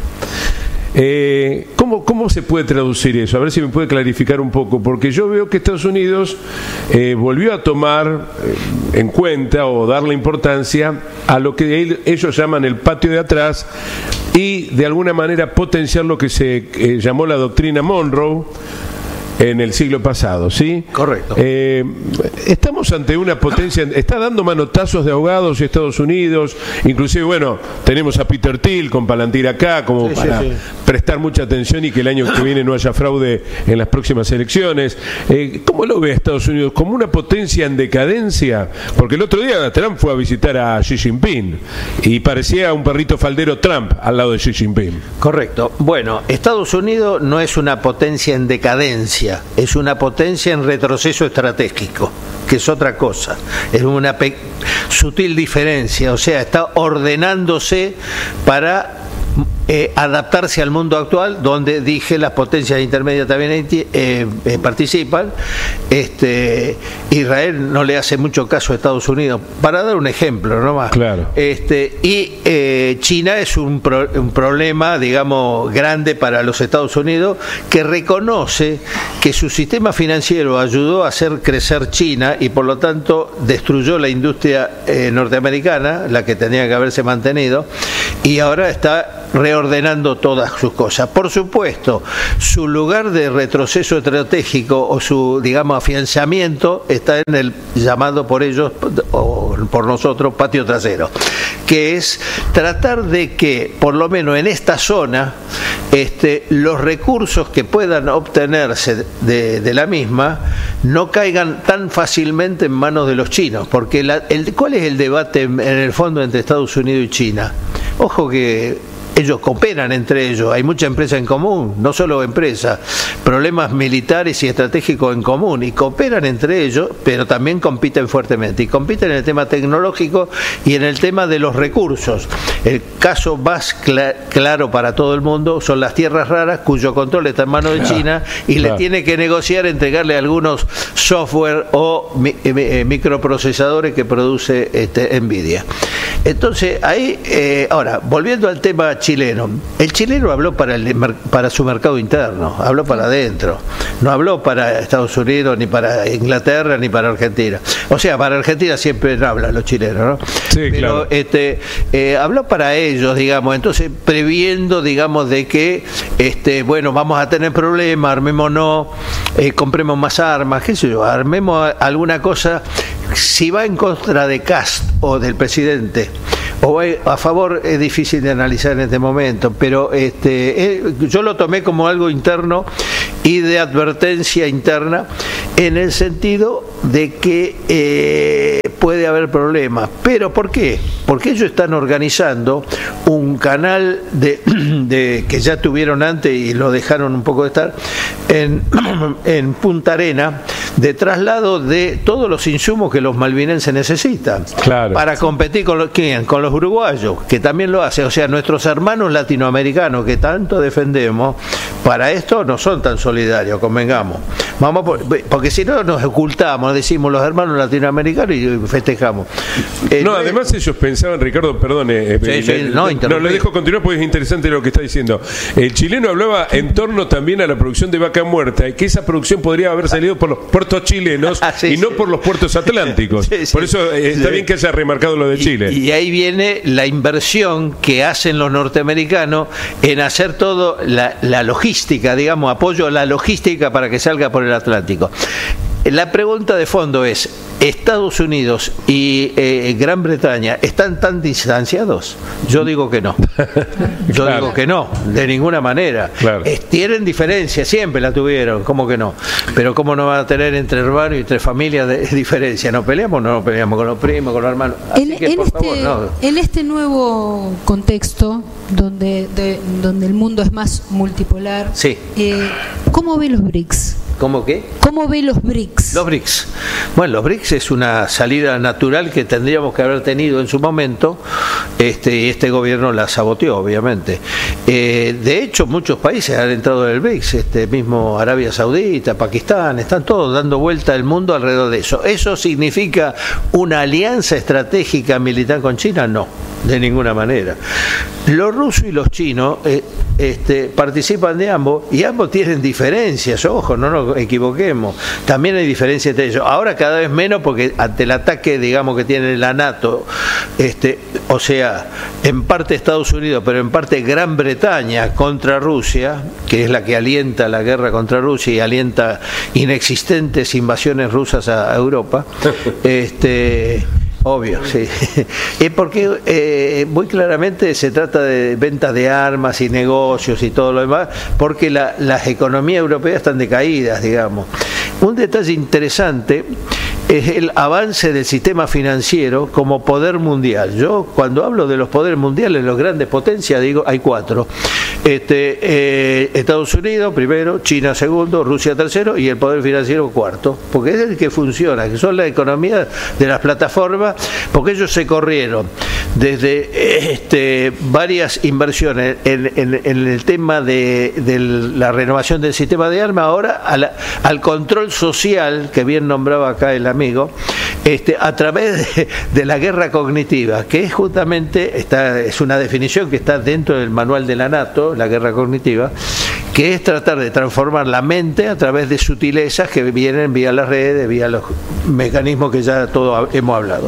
Speaker 2: Eh, ¿cómo, ¿Cómo se puede traducir eso? A ver si me puede clarificar un poco, porque yo veo que Estados Unidos eh, volvió a tomar eh, en cuenta o darle importancia a lo que ellos llaman el patio de atrás y de alguna manera potenciar lo que se eh, llamó la doctrina Monroe en el siglo pasado, ¿sí?
Speaker 13: Correcto.
Speaker 2: Eh, estamos ante una potencia, está dando manotazos de ahogados Estados Unidos, inclusive, bueno, tenemos a Peter Thiel con Palantir acá, como
Speaker 13: sí,
Speaker 2: para
Speaker 13: sí, sí.
Speaker 2: prestar mucha atención y que el año que viene no haya fraude en las próximas elecciones. Eh, ¿Cómo lo ve Estados Unidos? ¿Como una potencia en decadencia? Porque el otro día Trump fue a visitar a Xi Jinping y parecía un perrito faldero Trump al lado de Xi Jinping.
Speaker 13: Correcto. Bueno, Estados Unidos no es una potencia en decadencia, es una potencia en retroceso estratégico, que es otra cosa, es una sutil diferencia, o sea, está ordenándose para eh, adaptarse al mundo actual, donde dije las potencias intermedias también eh, eh, participan. Este, Israel no le hace mucho caso a Estados Unidos, para dar un ejemplo nomás.
Speaker 2: Claro.
Speaker 13: Este, y eh, China es un, pro, un problema, digamos, grande para los Estados Unidos, que reconoce que su sistema financiero ayudó a hacer crecer China y por lo tanto destruyó la industria eh, norteamericana, la que tenía que haberse mantenido, y ahora está reordenando todas sus cosas. Por supuesto, su lugar de retroceso estratégico o su, digamos, afianzamiento está en el llamado por ellos o por nosotros patio trasero, que es tratar de que, por lo menos en esta zona, este, los recursos que puedan obtenerse de, de la misma no caigan tan fácilmente en manos de los chinos, porque la, el, ¿cuál es el debate en el fondo entre Estados Unidos y China? Ojo que ellos cooperan entre ellos, hay mucha empresa en común, no solo empresa, problemas militares y estratégicos en común, y cooperan entre ellos, pero también compiten fuertemente, y compiten en el tema tecnológico y en el tema de los recursos. El caso más cl- claro para todo el mundo son las tierras raras, cuyo control está en manos de China, y claro. le tiene que negociar entregarle algunos software o mi, eh, microprocesadores que produce este, Nvidia. Entonces, ahí, eh, ahora, volviendo al tema chileno, el chileno habló para, el, para su mercado interno, habló para adentro, no habló para Estados Unidos, ni para Inglaterra, ni para Argentina. O sea, para Argentina siempre hablan los chilenos, ¿no?
Speaker 2: Sí,
Speaker 13: Pero
Speaker 2: claro.
Speaker 13: este, eh, habló para ellos, digamos, entonces previendo, digamos, de que, este, bueno, vamos a tener problemas, armémonos, eh, compremos más armas, qué sé yo, armemos alguna cosa. Si va en contra de Kast o del presidente o va a favor, es difícil de analizar en este momento, pero este, eh, yo lo tomé como algo interno y de advertencia interna, en el sentido de que eh, puede haber problemas. ¿Pero por qué? Porque ellos están organizando un canal de, de que ya tuvieron antes y lo dejaron un poco de estar en, en Punta Arena, de traslado de todos los insumos que los malvinenses necesitan,
Speaker 2: claro,
Speaker 13: para competir con los, ¿quién? Con los uruguayos, que también lo hacen. O sea, nuestros hermanos latinoamericanos que tanto defendemos, para esto no son tan solidarios, convengamos. Vamos por, porque si no nos ocultamos, decimos los hermanos latinoamericanos y festejamos. Eh,
Speaker 2: no, además ellos pensaban, Ricardo, perdón, eh,
Speaker 13: sí, sí,
Speaker 2: le,
Speaker 13: no,
Speaker 2: no, le dejo continuar porque es interesante lo que está diciendo. El chileno hablaba en torno también a la producción de vaca muerta, y que esa producción podría haber salido por los puertos chilenos ah, sí, y no sí. por los puertos atlánticos. Sí, sí. Por eso eh, está sí. bien que haya remarcado lo de Chile.
Speaker 13: Y, y ahí viene la inversión que hacen los norteamericanos en hacer todo la, la logística, digamos, apoyo a la logística para que salga por el Atlántico. La pregunta de fondo es, ¿Estados Unidos y eh, Gran Bretaña están tan distanciados? Yo digo que no. Yo claro. digo que no, de ninguna manera. Claro. Eh, tienen diferencias, siempre la tuvieron, ¿cómo que no? Pero ¿cómo no van a tener entre hermanos y entre familias de, de diferencia? ¿No peleamos? No, no peleamos con los primos, con los hermanos. Así
Speaker 1: en,
Speaker 13: que,
Speaker 1: en,
Speaker 13: por
Speaker 1: este,
Speaker 13: favor, no.
Speaker 1: en este nuevo contexto, donde, de, donde el mundo es más multipolar,
Speaker 13: sí.
Speaker 1: eh, ¿cómo ve los BRICS?
Speaker 13: ¿Cómo qué?
Speaker 1: ¿Cómo ve los BRICS?
Speaker 13: Los BRICS. Bueno, los BRICS es una salida natural que tendríamos que haber tenido en su momento, este, y este gobierno la saboteó, obviamente. Eh, de hecho, muchos países han entrado en el BRICS, este mismo Arabia Saudita, Pakistán, están todos dando vuelta al mundo alrededor de eso. ¿Eso significa una alianza estratégica militar con China? No, de ninguna manera. Los rusos y los chinos eh, este, participan de ambos, y ambos tienen diferencias, ojo, no nos equivoquemos, también hay diferencias entre ellos. Ahora cada vez menos, porque ante el ataque, digamos, que tiene la NATO, este, o sea, en parte Estados Unidos, pero en parte Gran Bretaña contra Rusia, que es la que alienta la guerra contra Rusia y alienta inexistentes invasiones rusas a, a Europa, este... Obvio, sí. Es porque eh, muy claramente se trata de ventas de armas y negocios y todo lo demás, porque la, las economías europeas están decaídas, digamos. Un detalle interesante es el avance del sistema financiero como poder mundial. Yo cuando hablo de los poderes mundiales, los grandes potencias, digo, hay cuatro. Este, eh, Estados Unidos primero, China segundo, Rusia tercero y el poder financiero cuarto, porque es el que funciona, que son las economías de las plataformas, porque ellos se corrieron desde este, varias inversiones en, en, en el tema de, de la renovación del sistema de armas, ahora a la, al control social, que bien nombraba acá el amigo, este, a través de, de la guerra cognitiva, que es justamente, está, es una definición que está dentro del manual de la NATO, la guerra cognitiva, que es tratar de transformar la mente a través de sutilezas que vienen vía las redes, vía los mecanismos que ya todos hemos hablado.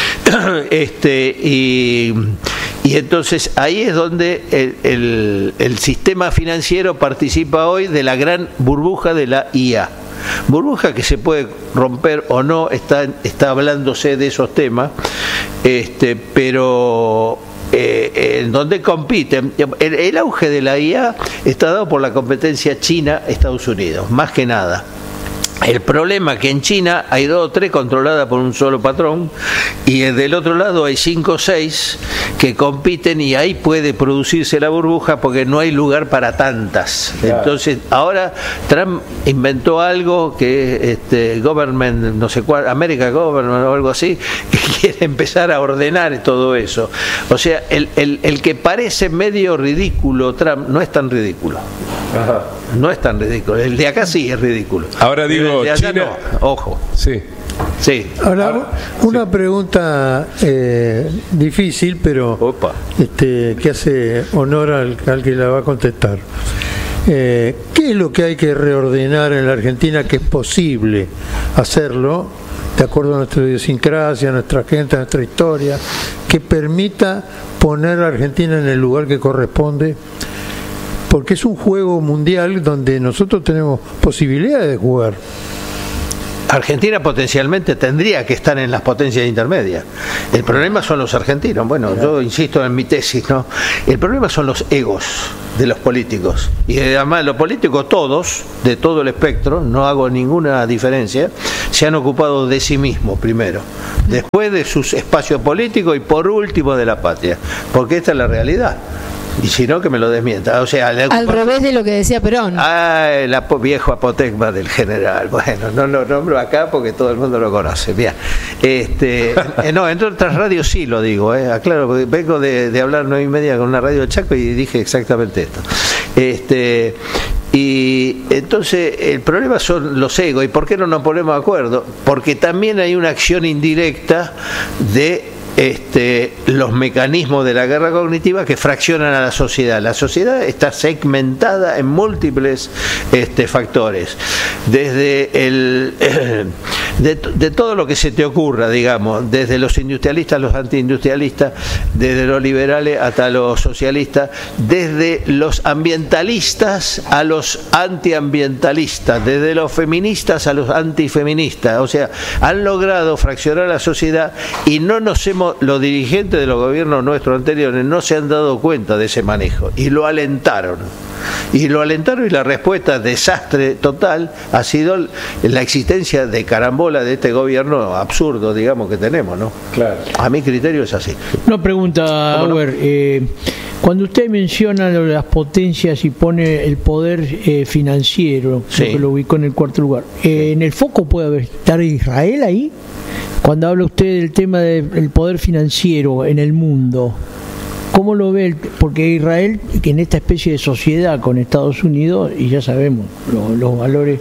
Speaker 13: Este, y, y entonces ahí es donde el, el, el sistema financiero participa hoy de la gran burbuja de la I A. Burbuja que se puede romper o no, está, está hablándose de esos temas, este, pero eh, en donde compiten, el, el auge de la I A está dado por la competencia China-Estados Unidos, más que nada. El problema es que en China hay dos o tres controladas por un solo patrón y del otro lado hay cinco o seis que compiten y ahí puede producirse la burbuja porque no hay lugar para tantas. Claro. Entonces ahora Trump inventó algo que es este, government, no sé cuál, America Government o algo así, que quiere empezar a ordenar todo eso. O sea, el, el, el que parece medio ridículo Trump no es tan ridículo. Ajá. No es tan ridículo. El de acá sí es ridículo.
Speaker 2: Ahora digo,
Speaker 13: de allá
Speaker 2: China,
Speaker 13: no. Ojo.
Speaker 2: Sí.
Speaker 13: Sí.
Speaker 4: Ahora, Ahora una sí. pregunta eh, difícil, pero este, que hace honor al, al que la va a contestar. Eh, ¿Qué es lo que hay que reordenar en la Argentina, que es posible hacerlo, de acuerdo a nuestra idiosincrasia, a nuestra gente, a nuestra historia, que permita poner a Argentina en el lugar que corresponde? Porque es un juego mundial donde nosotros tenemos posibilidades de jugar.
Speaker 13: Argentina potencialmente tendría que estar en las potencias intermedias. El problema son los argentinos. Bueno, yo insisto en mi tesis, ¿no? El problema son los egos de los políticos. Y además los políticos todos, de todo el espectro, no hago ninguna diferencia, se han ocupado de sí mismos primero, después de sus espacios políticos y por último de la patria. Porque esta es la realidad. Y si no, que me lo desmienta. O sea,
Speaker 1: al revés de lo que decía Perón.
Speaker 13: Ah, el apo, viejo apotegma del general. Bueno, no lo nombro acá porque todo el mundo lo conoce. Bien. Este, eh, no, en otras radios sí lo digo. Eh. Aclaro, porque vengo de, de hablar nueve y media con una radio de Chaco y dije exactamente esto. Este. Y entonces el problema son los egos. ¿Y por qué no nos ponemos de acuerdo? Porque también hay una acción indirecta de Este, los mecanismos de la guerra cognitiva que fraccionan a la sociedad. La sociedad está segmentada en múltiples este, factores, desde el de, de todo lo que se te ocurra, digamos, desde los industrialistas a los antiindustrialistas, desde los liberales hasta los socialistas, desde los ambientalistas a los antiambientalistas, desde los feministas a los antifeministas. O sea, han logrado fraccionar la sociedad y no nos hemos los dirigentes de los gobiernos nuestros anteriores no se han dado cuenta de ese manejo y lo alentaron. Y lo alentaron y la respuesta, desastre total, ha sido la existencia de carambola de este gobierno absurdo, digamos, que tenemos, ¿no? Claro. A mi criterio es así.
Speaker 3: Una pregunta, Auer. No? Eh, cuando usted menciona lo de las potencias y pone el poder eh, financiero, sí. que lo ubicó en el cuarto lugar, eh, ¿en el foco puede estar Israel ahí? Cuando habla usted del tema del poder financiero en el mundo, ¿cómo lo ve? Porque Israel, que en esta especie de sociedad con Estados Unidos, y ya sabemos los, los valores,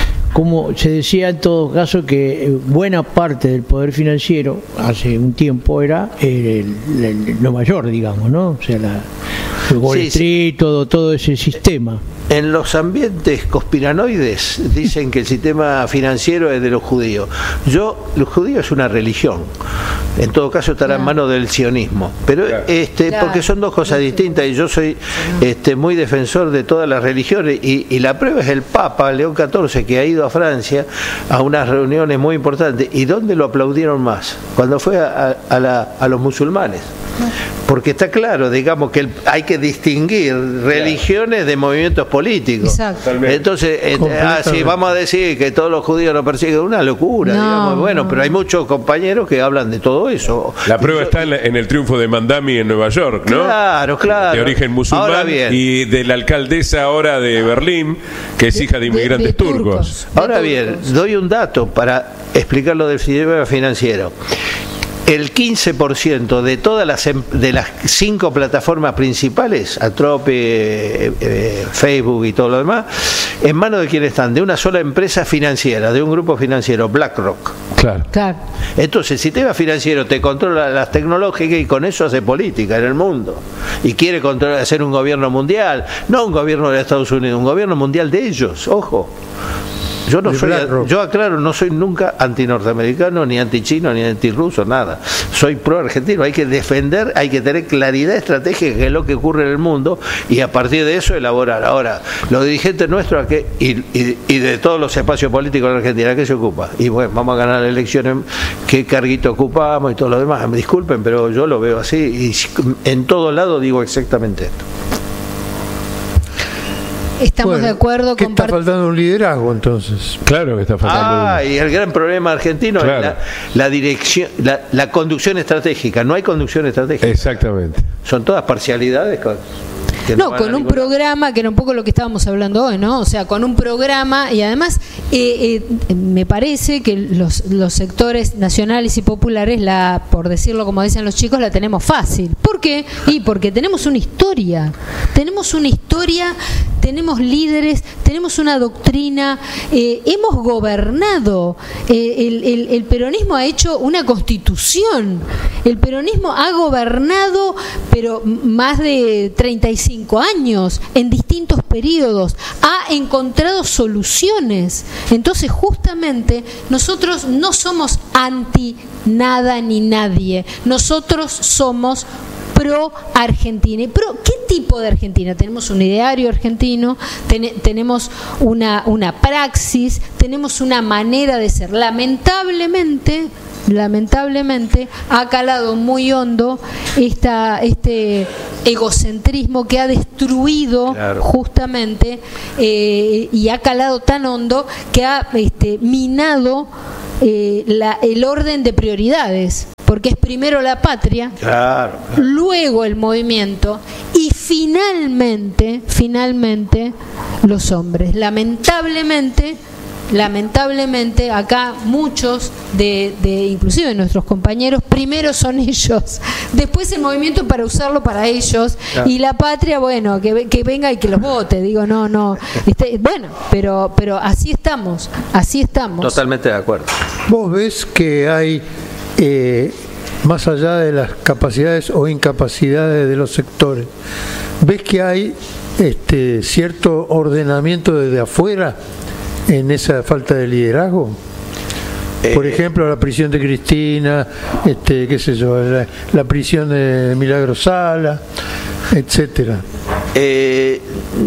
Speaker 3: como se decía en todo caso que buena parte del poder financiero hace un tiempo era el, el, el Nueva York, digamos, ¿no? O sea, la, el Wall sí, Street, sí. todo, todo ese sistema.
Speaker 13: En los ambientes conspiranoides dicen que el sistema financiero es de los judíos. Yo, los judíos es una religión. En todo caso estará claro. en manos del sionismo. Pero claro. este, claro. porque son dos cosas distintas y yo soy este, muy defensor de todas las religiones y, y la prueba es el Papa León catorce, que ha ido a Francia a unas reuniones muy importantes. ¿Y dónde lo aplaudieron más? Cuando fue a, a, la, a los musulmanes. Porque está claro, digamos, que el, hay que distinguir religiones claro. de movimientos políticos. Exacto. Entonces, eh, ah, sí, vamos a decir que todos los judíos lo persiguen, una locura, no, digamos. Bueno, no. pero hay muchos compañeros que hablan de todo eso.
Speaker 2: La prueba
Speaker 13: yo,
Speaker 2: está en, la, en el triunfo de Mandami en Nueva York, ¿no?
Speaker 13: Claro, claro.
Speaker 2: De origen musulmán y de la alcaldesa ahora de Berlín, que es hija de inmigrantes de, de turcos. turcos.
Speaker 13: Ahora bien, doy un dato para explicar lo del sistema financiero. El quince por ciento de todas las de las cinco plataformas principales, Atrope, eh, eh, Facebook y todo lo demás, en manos de quienes están, de una sola empresa financiera, de un grupo financiero, BlackRock.
Speaker 2: Claro.
Speaker 1: claro.
Speaker 13: Entonces, el sistema financiero te controla las tecnológicas y con eso hace política en el mundo. Y quiere controlar, hacer un gobierno mundial, no un gobierno de Estados Unidos, un gobierno mundial de ellos, ojo. Yo no soy, yo aclaro, no soy nunca anti-norteamericano, ni anti-chino, ni anti-ruso, nada. Soy pro-argentino. Hay que defender, hay que tener claridad estratégica de lo que ocurre en el mundo y a partir de eso elaborar. Ahora, los dirigentes nuestros ¿a y, y, y de todos los espacios políticos en Argentina, ¿a qué se ocupa? Y bueno, vamos a ganar las elecciones, ¿qué carguito ocupamos y todo lo demás? Me disculpen, pero yo lo veo así y en todo lado digo exactamente esto.
Speaker 1: Estamos
Speaker 4: Bueno,
Speaker 1: de acuerdo
Speaker 4: que
Speaker 1: con
Speaker 4: está
Speaker 1: part-
Speaker 4: faltando un liderazgo entonces.
Speaker 2: Claro que está faltando.
Speaker 13: Ah, y el gran problema argentino
Speaker 2: Claro.
Speaker 13: es la, la dirección, la, la conducción estratégica. No hay conducción estratégica.
Speaker 2: Exactamente.
Speaker 13: Son todas parcialidades. Con, que
Speaker 1: No,
Speaker 13: van a
Speaker 1: con un
Speaker 13: ningún lado.
Speaker 1: programa, que era un poco lo que estábamos hablando hoy, ¿no? O sea, con un programa, y además eh, eh, me parece que los, los sectores nacionales y populares, la, por decirlo como dicen los chicos, la tenemos fácil. ¿Por qué? Y porque tenemos una historia, tenemos una historia, tenemos líderes, tenemos una doctrina, eh, hemos gobernado, eh, el, el, el peronismo ha hecho una constitución, el peronismo ha gobernado, pero más de treinta y cinco años, en distintos periodos, ha encontrado soluciones. Entonces, justamente, nosotros no somos anti nada ni nadie, nosotros somos pro Argentina. ¿Y pro qué tipo de Argentina? Tenemos un ideario argentino, ten, tenemos una, una praxis, tenemos una manera de ser. Lamentablemente, lamentablemente ha calado muy hondo esta, este egocentrismo que ha destruido, claro, justamente eh, y ha calado tan hondo que ha este, minado eh, la, el orden de prioridades, porque es primero la patria,
Speaker 13: claro, claro,
Speaker 1: luego el movimiento y finalmente, finalmente los hombres. Lamentablemente Lamentablemente acá muchos de, de inclusive nuestros compañeros, primero son ellos, después el movimiento para usarlo para ellos, claro, y la patria, bueno, que, que venga y que los vote. Digo, no, no, este, bueno, pero pero así estamos, así estamos.
Speaker 13: Totalmente de acuerdo.
Speaker 4: ¿Vos ves que hay, eh, más allá de las capacidades o incapacidades de los sectores, ves que hay este cierto ordenamiento desde afuera en esa falta de liderazgo? Por ejemplo, la prisión de Cristina, este, qué sé yo, la, la prisión de Milagro Sala, etcétera.
Speaker 13: Eh,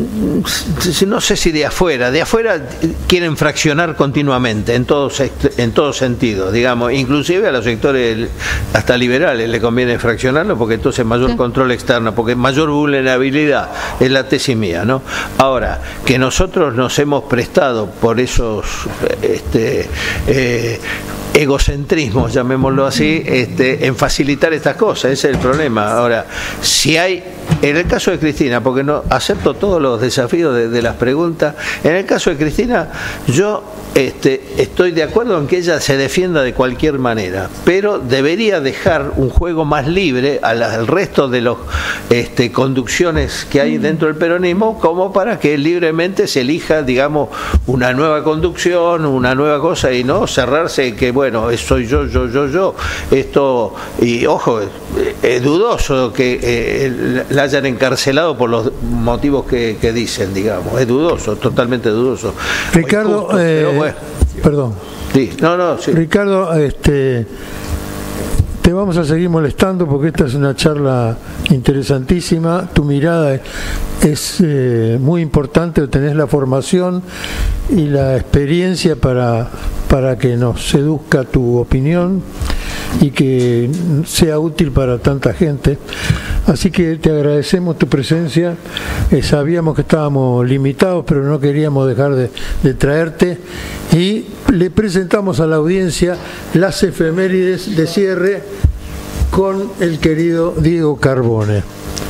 Speaker 13: no sé si de afuera, de afuera quieren fraccionar continuamente en todos en todo sentido, digamos, inclusive a los sectores hasta liberales le conviene fraccionarlo porque entonces mayor, sí, control externo, porque mayor vulnerabilidad, es la tesis mía, ¿no? Ahora, que nosotros nos hemos prestado por esos este eh, egocentrismos, llamémoslo así, este, en facilitar estas cosas, ese es el problema. Ahora, si hay, en el caso de Cristina, porque no acepto todos los desafíos de, de las preguntas, en el caso de Cristina, yo este, estoy de acuerdo en que ella se defienda de cualquier manera, pero debería dejar un juego más libre al, al resto de las este, conducciones que hay dentro del peronismo, como para que libremente se elija, digamos, una nueva conducción, una nueva cosa, y no cerrarse que, bueno, soy yo, yo, yo, yo, esto, y ojo, es, es dudoso que eh, la hayan encarcelado por los motivos que, que dicen, digamos, es dudoso, totalmente dudoso.
Speaker 4: Ricardo,
Speaker 13: justo,
Speaker 4: eh,
Speaker 13: pero bueno.
Speaker 4: perdón.
Speaker 13: Sí, no, no, sí.
Speaker 4: Ricardo, este, te vamos a seguir molestando porque esta es una charla interesantísima, tu mirada es, es eh, muy importante, tenés la formación y la experiencia para, para que nos seduzca tu opinión y que sea útil para tanta gente. Así que te agradecemos tu presencia. Eh, sabíamos que estábamos limitados, pero no queríamos dejar de, de traerte. Y le presentamos a la audiencia las efemérides de cierre con el querido Diego Carbone.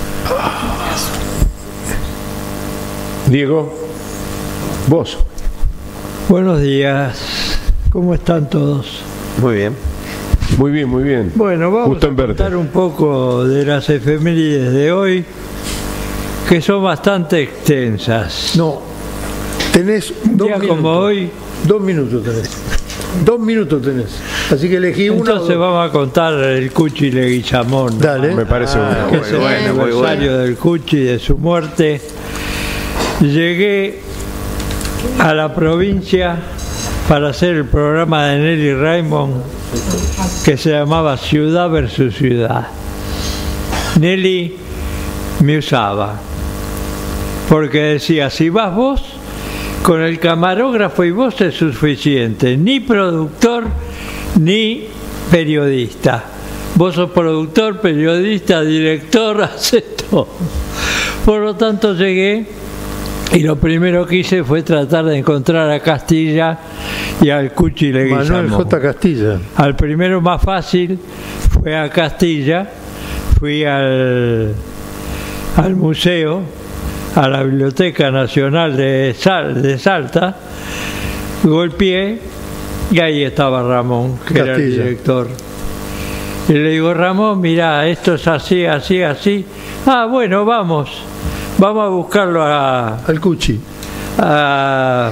Speaker 2: Diego, vos.
Speaker 3: Buenos días. ¿Cómo están todos?
Speaker 13: Muy bien.
Speaker 2: Muy bien, muy bien.
Speaker 3: Bueno, vamos
Speaker 2: Gusto en
Speaker 3: a
Speaker 2: verte.
Speaker 3: contar un poco de las efemérides de hoy, que son bastante extensas.
Speaker 4: No, tenés
Speaker 3: un
Speaker 4: dos
Speaker 3: día
Speaker 4: minutos.
Speaker 3: como hoy.
Speaker 4: Dos minutos tenés. Dos minutos tenés. Así que elegí uno.
Speaker 3: Entonces vamos a contar el Cuchi Leguizamón.
Speaker 4: Dale.
Speaker 2: Me parece
Speaker 3: Ah,
Speaker 2: bueno.
Speaker 3: que es el
Speaker 13: bueno, muy
Speaker 3: aniversario
Speaker 13: bueno.
Speaker 3: del Cuchi, de su muerte. Llegué a la provincia para hacer el programa de Nelly Raymond que se llamaba Ciudad versus Ciudad. Nelly me usaba porque decía, si vas vos, con el camarógrafo y vos es suficiente, ni productor ni periodista. Vos sos productor, periodista, director, haces todo. Por lo tanto llegué Y lo primero que hice fue tratar de encontrar a Castilla y al Cuchi Leguizamo.
Speaker 4: Manuel J. Castilla.
Speaker 3: Al primero más fácil fue a Castilla, fui al, al museo, a la Biblioteca Nacional de, Sal, de Salta, golpeé y ahí estaba Ramón, que Castilla. Era el director. Y le digo, Ramón, mirá, esto es así, así, así. Ah, bueno, vamos. Vamos a buscarlo a...
Speaker 4: al Cuchi.
Speaker 3: A,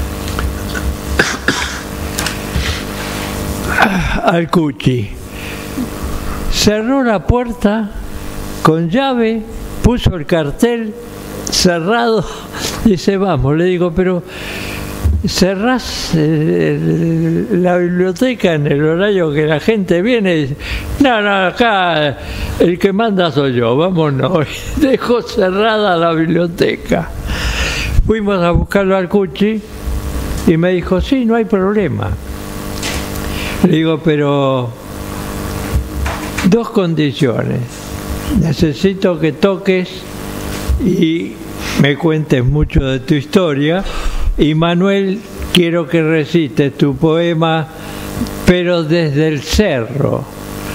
Speaker 3: al Cuchi. Cerró la puerta con llave, puso el cartel cerrado. Dice, vamos. Le digo, pero... cerrás eh, la biblioteca en el horario que la gente viene. No, no, acá el que manda soy yo, vámonos. Dejó cerrada la biblioteca. Fuimos a buscarlo al Cuchi y me dijo, sí, no hay problema. Le digo, pero dos condiciones. Necesito que toques y me cuentes mucho de tu historia. Y Manuel, quiero que recites tu poema, pero desde el cerro.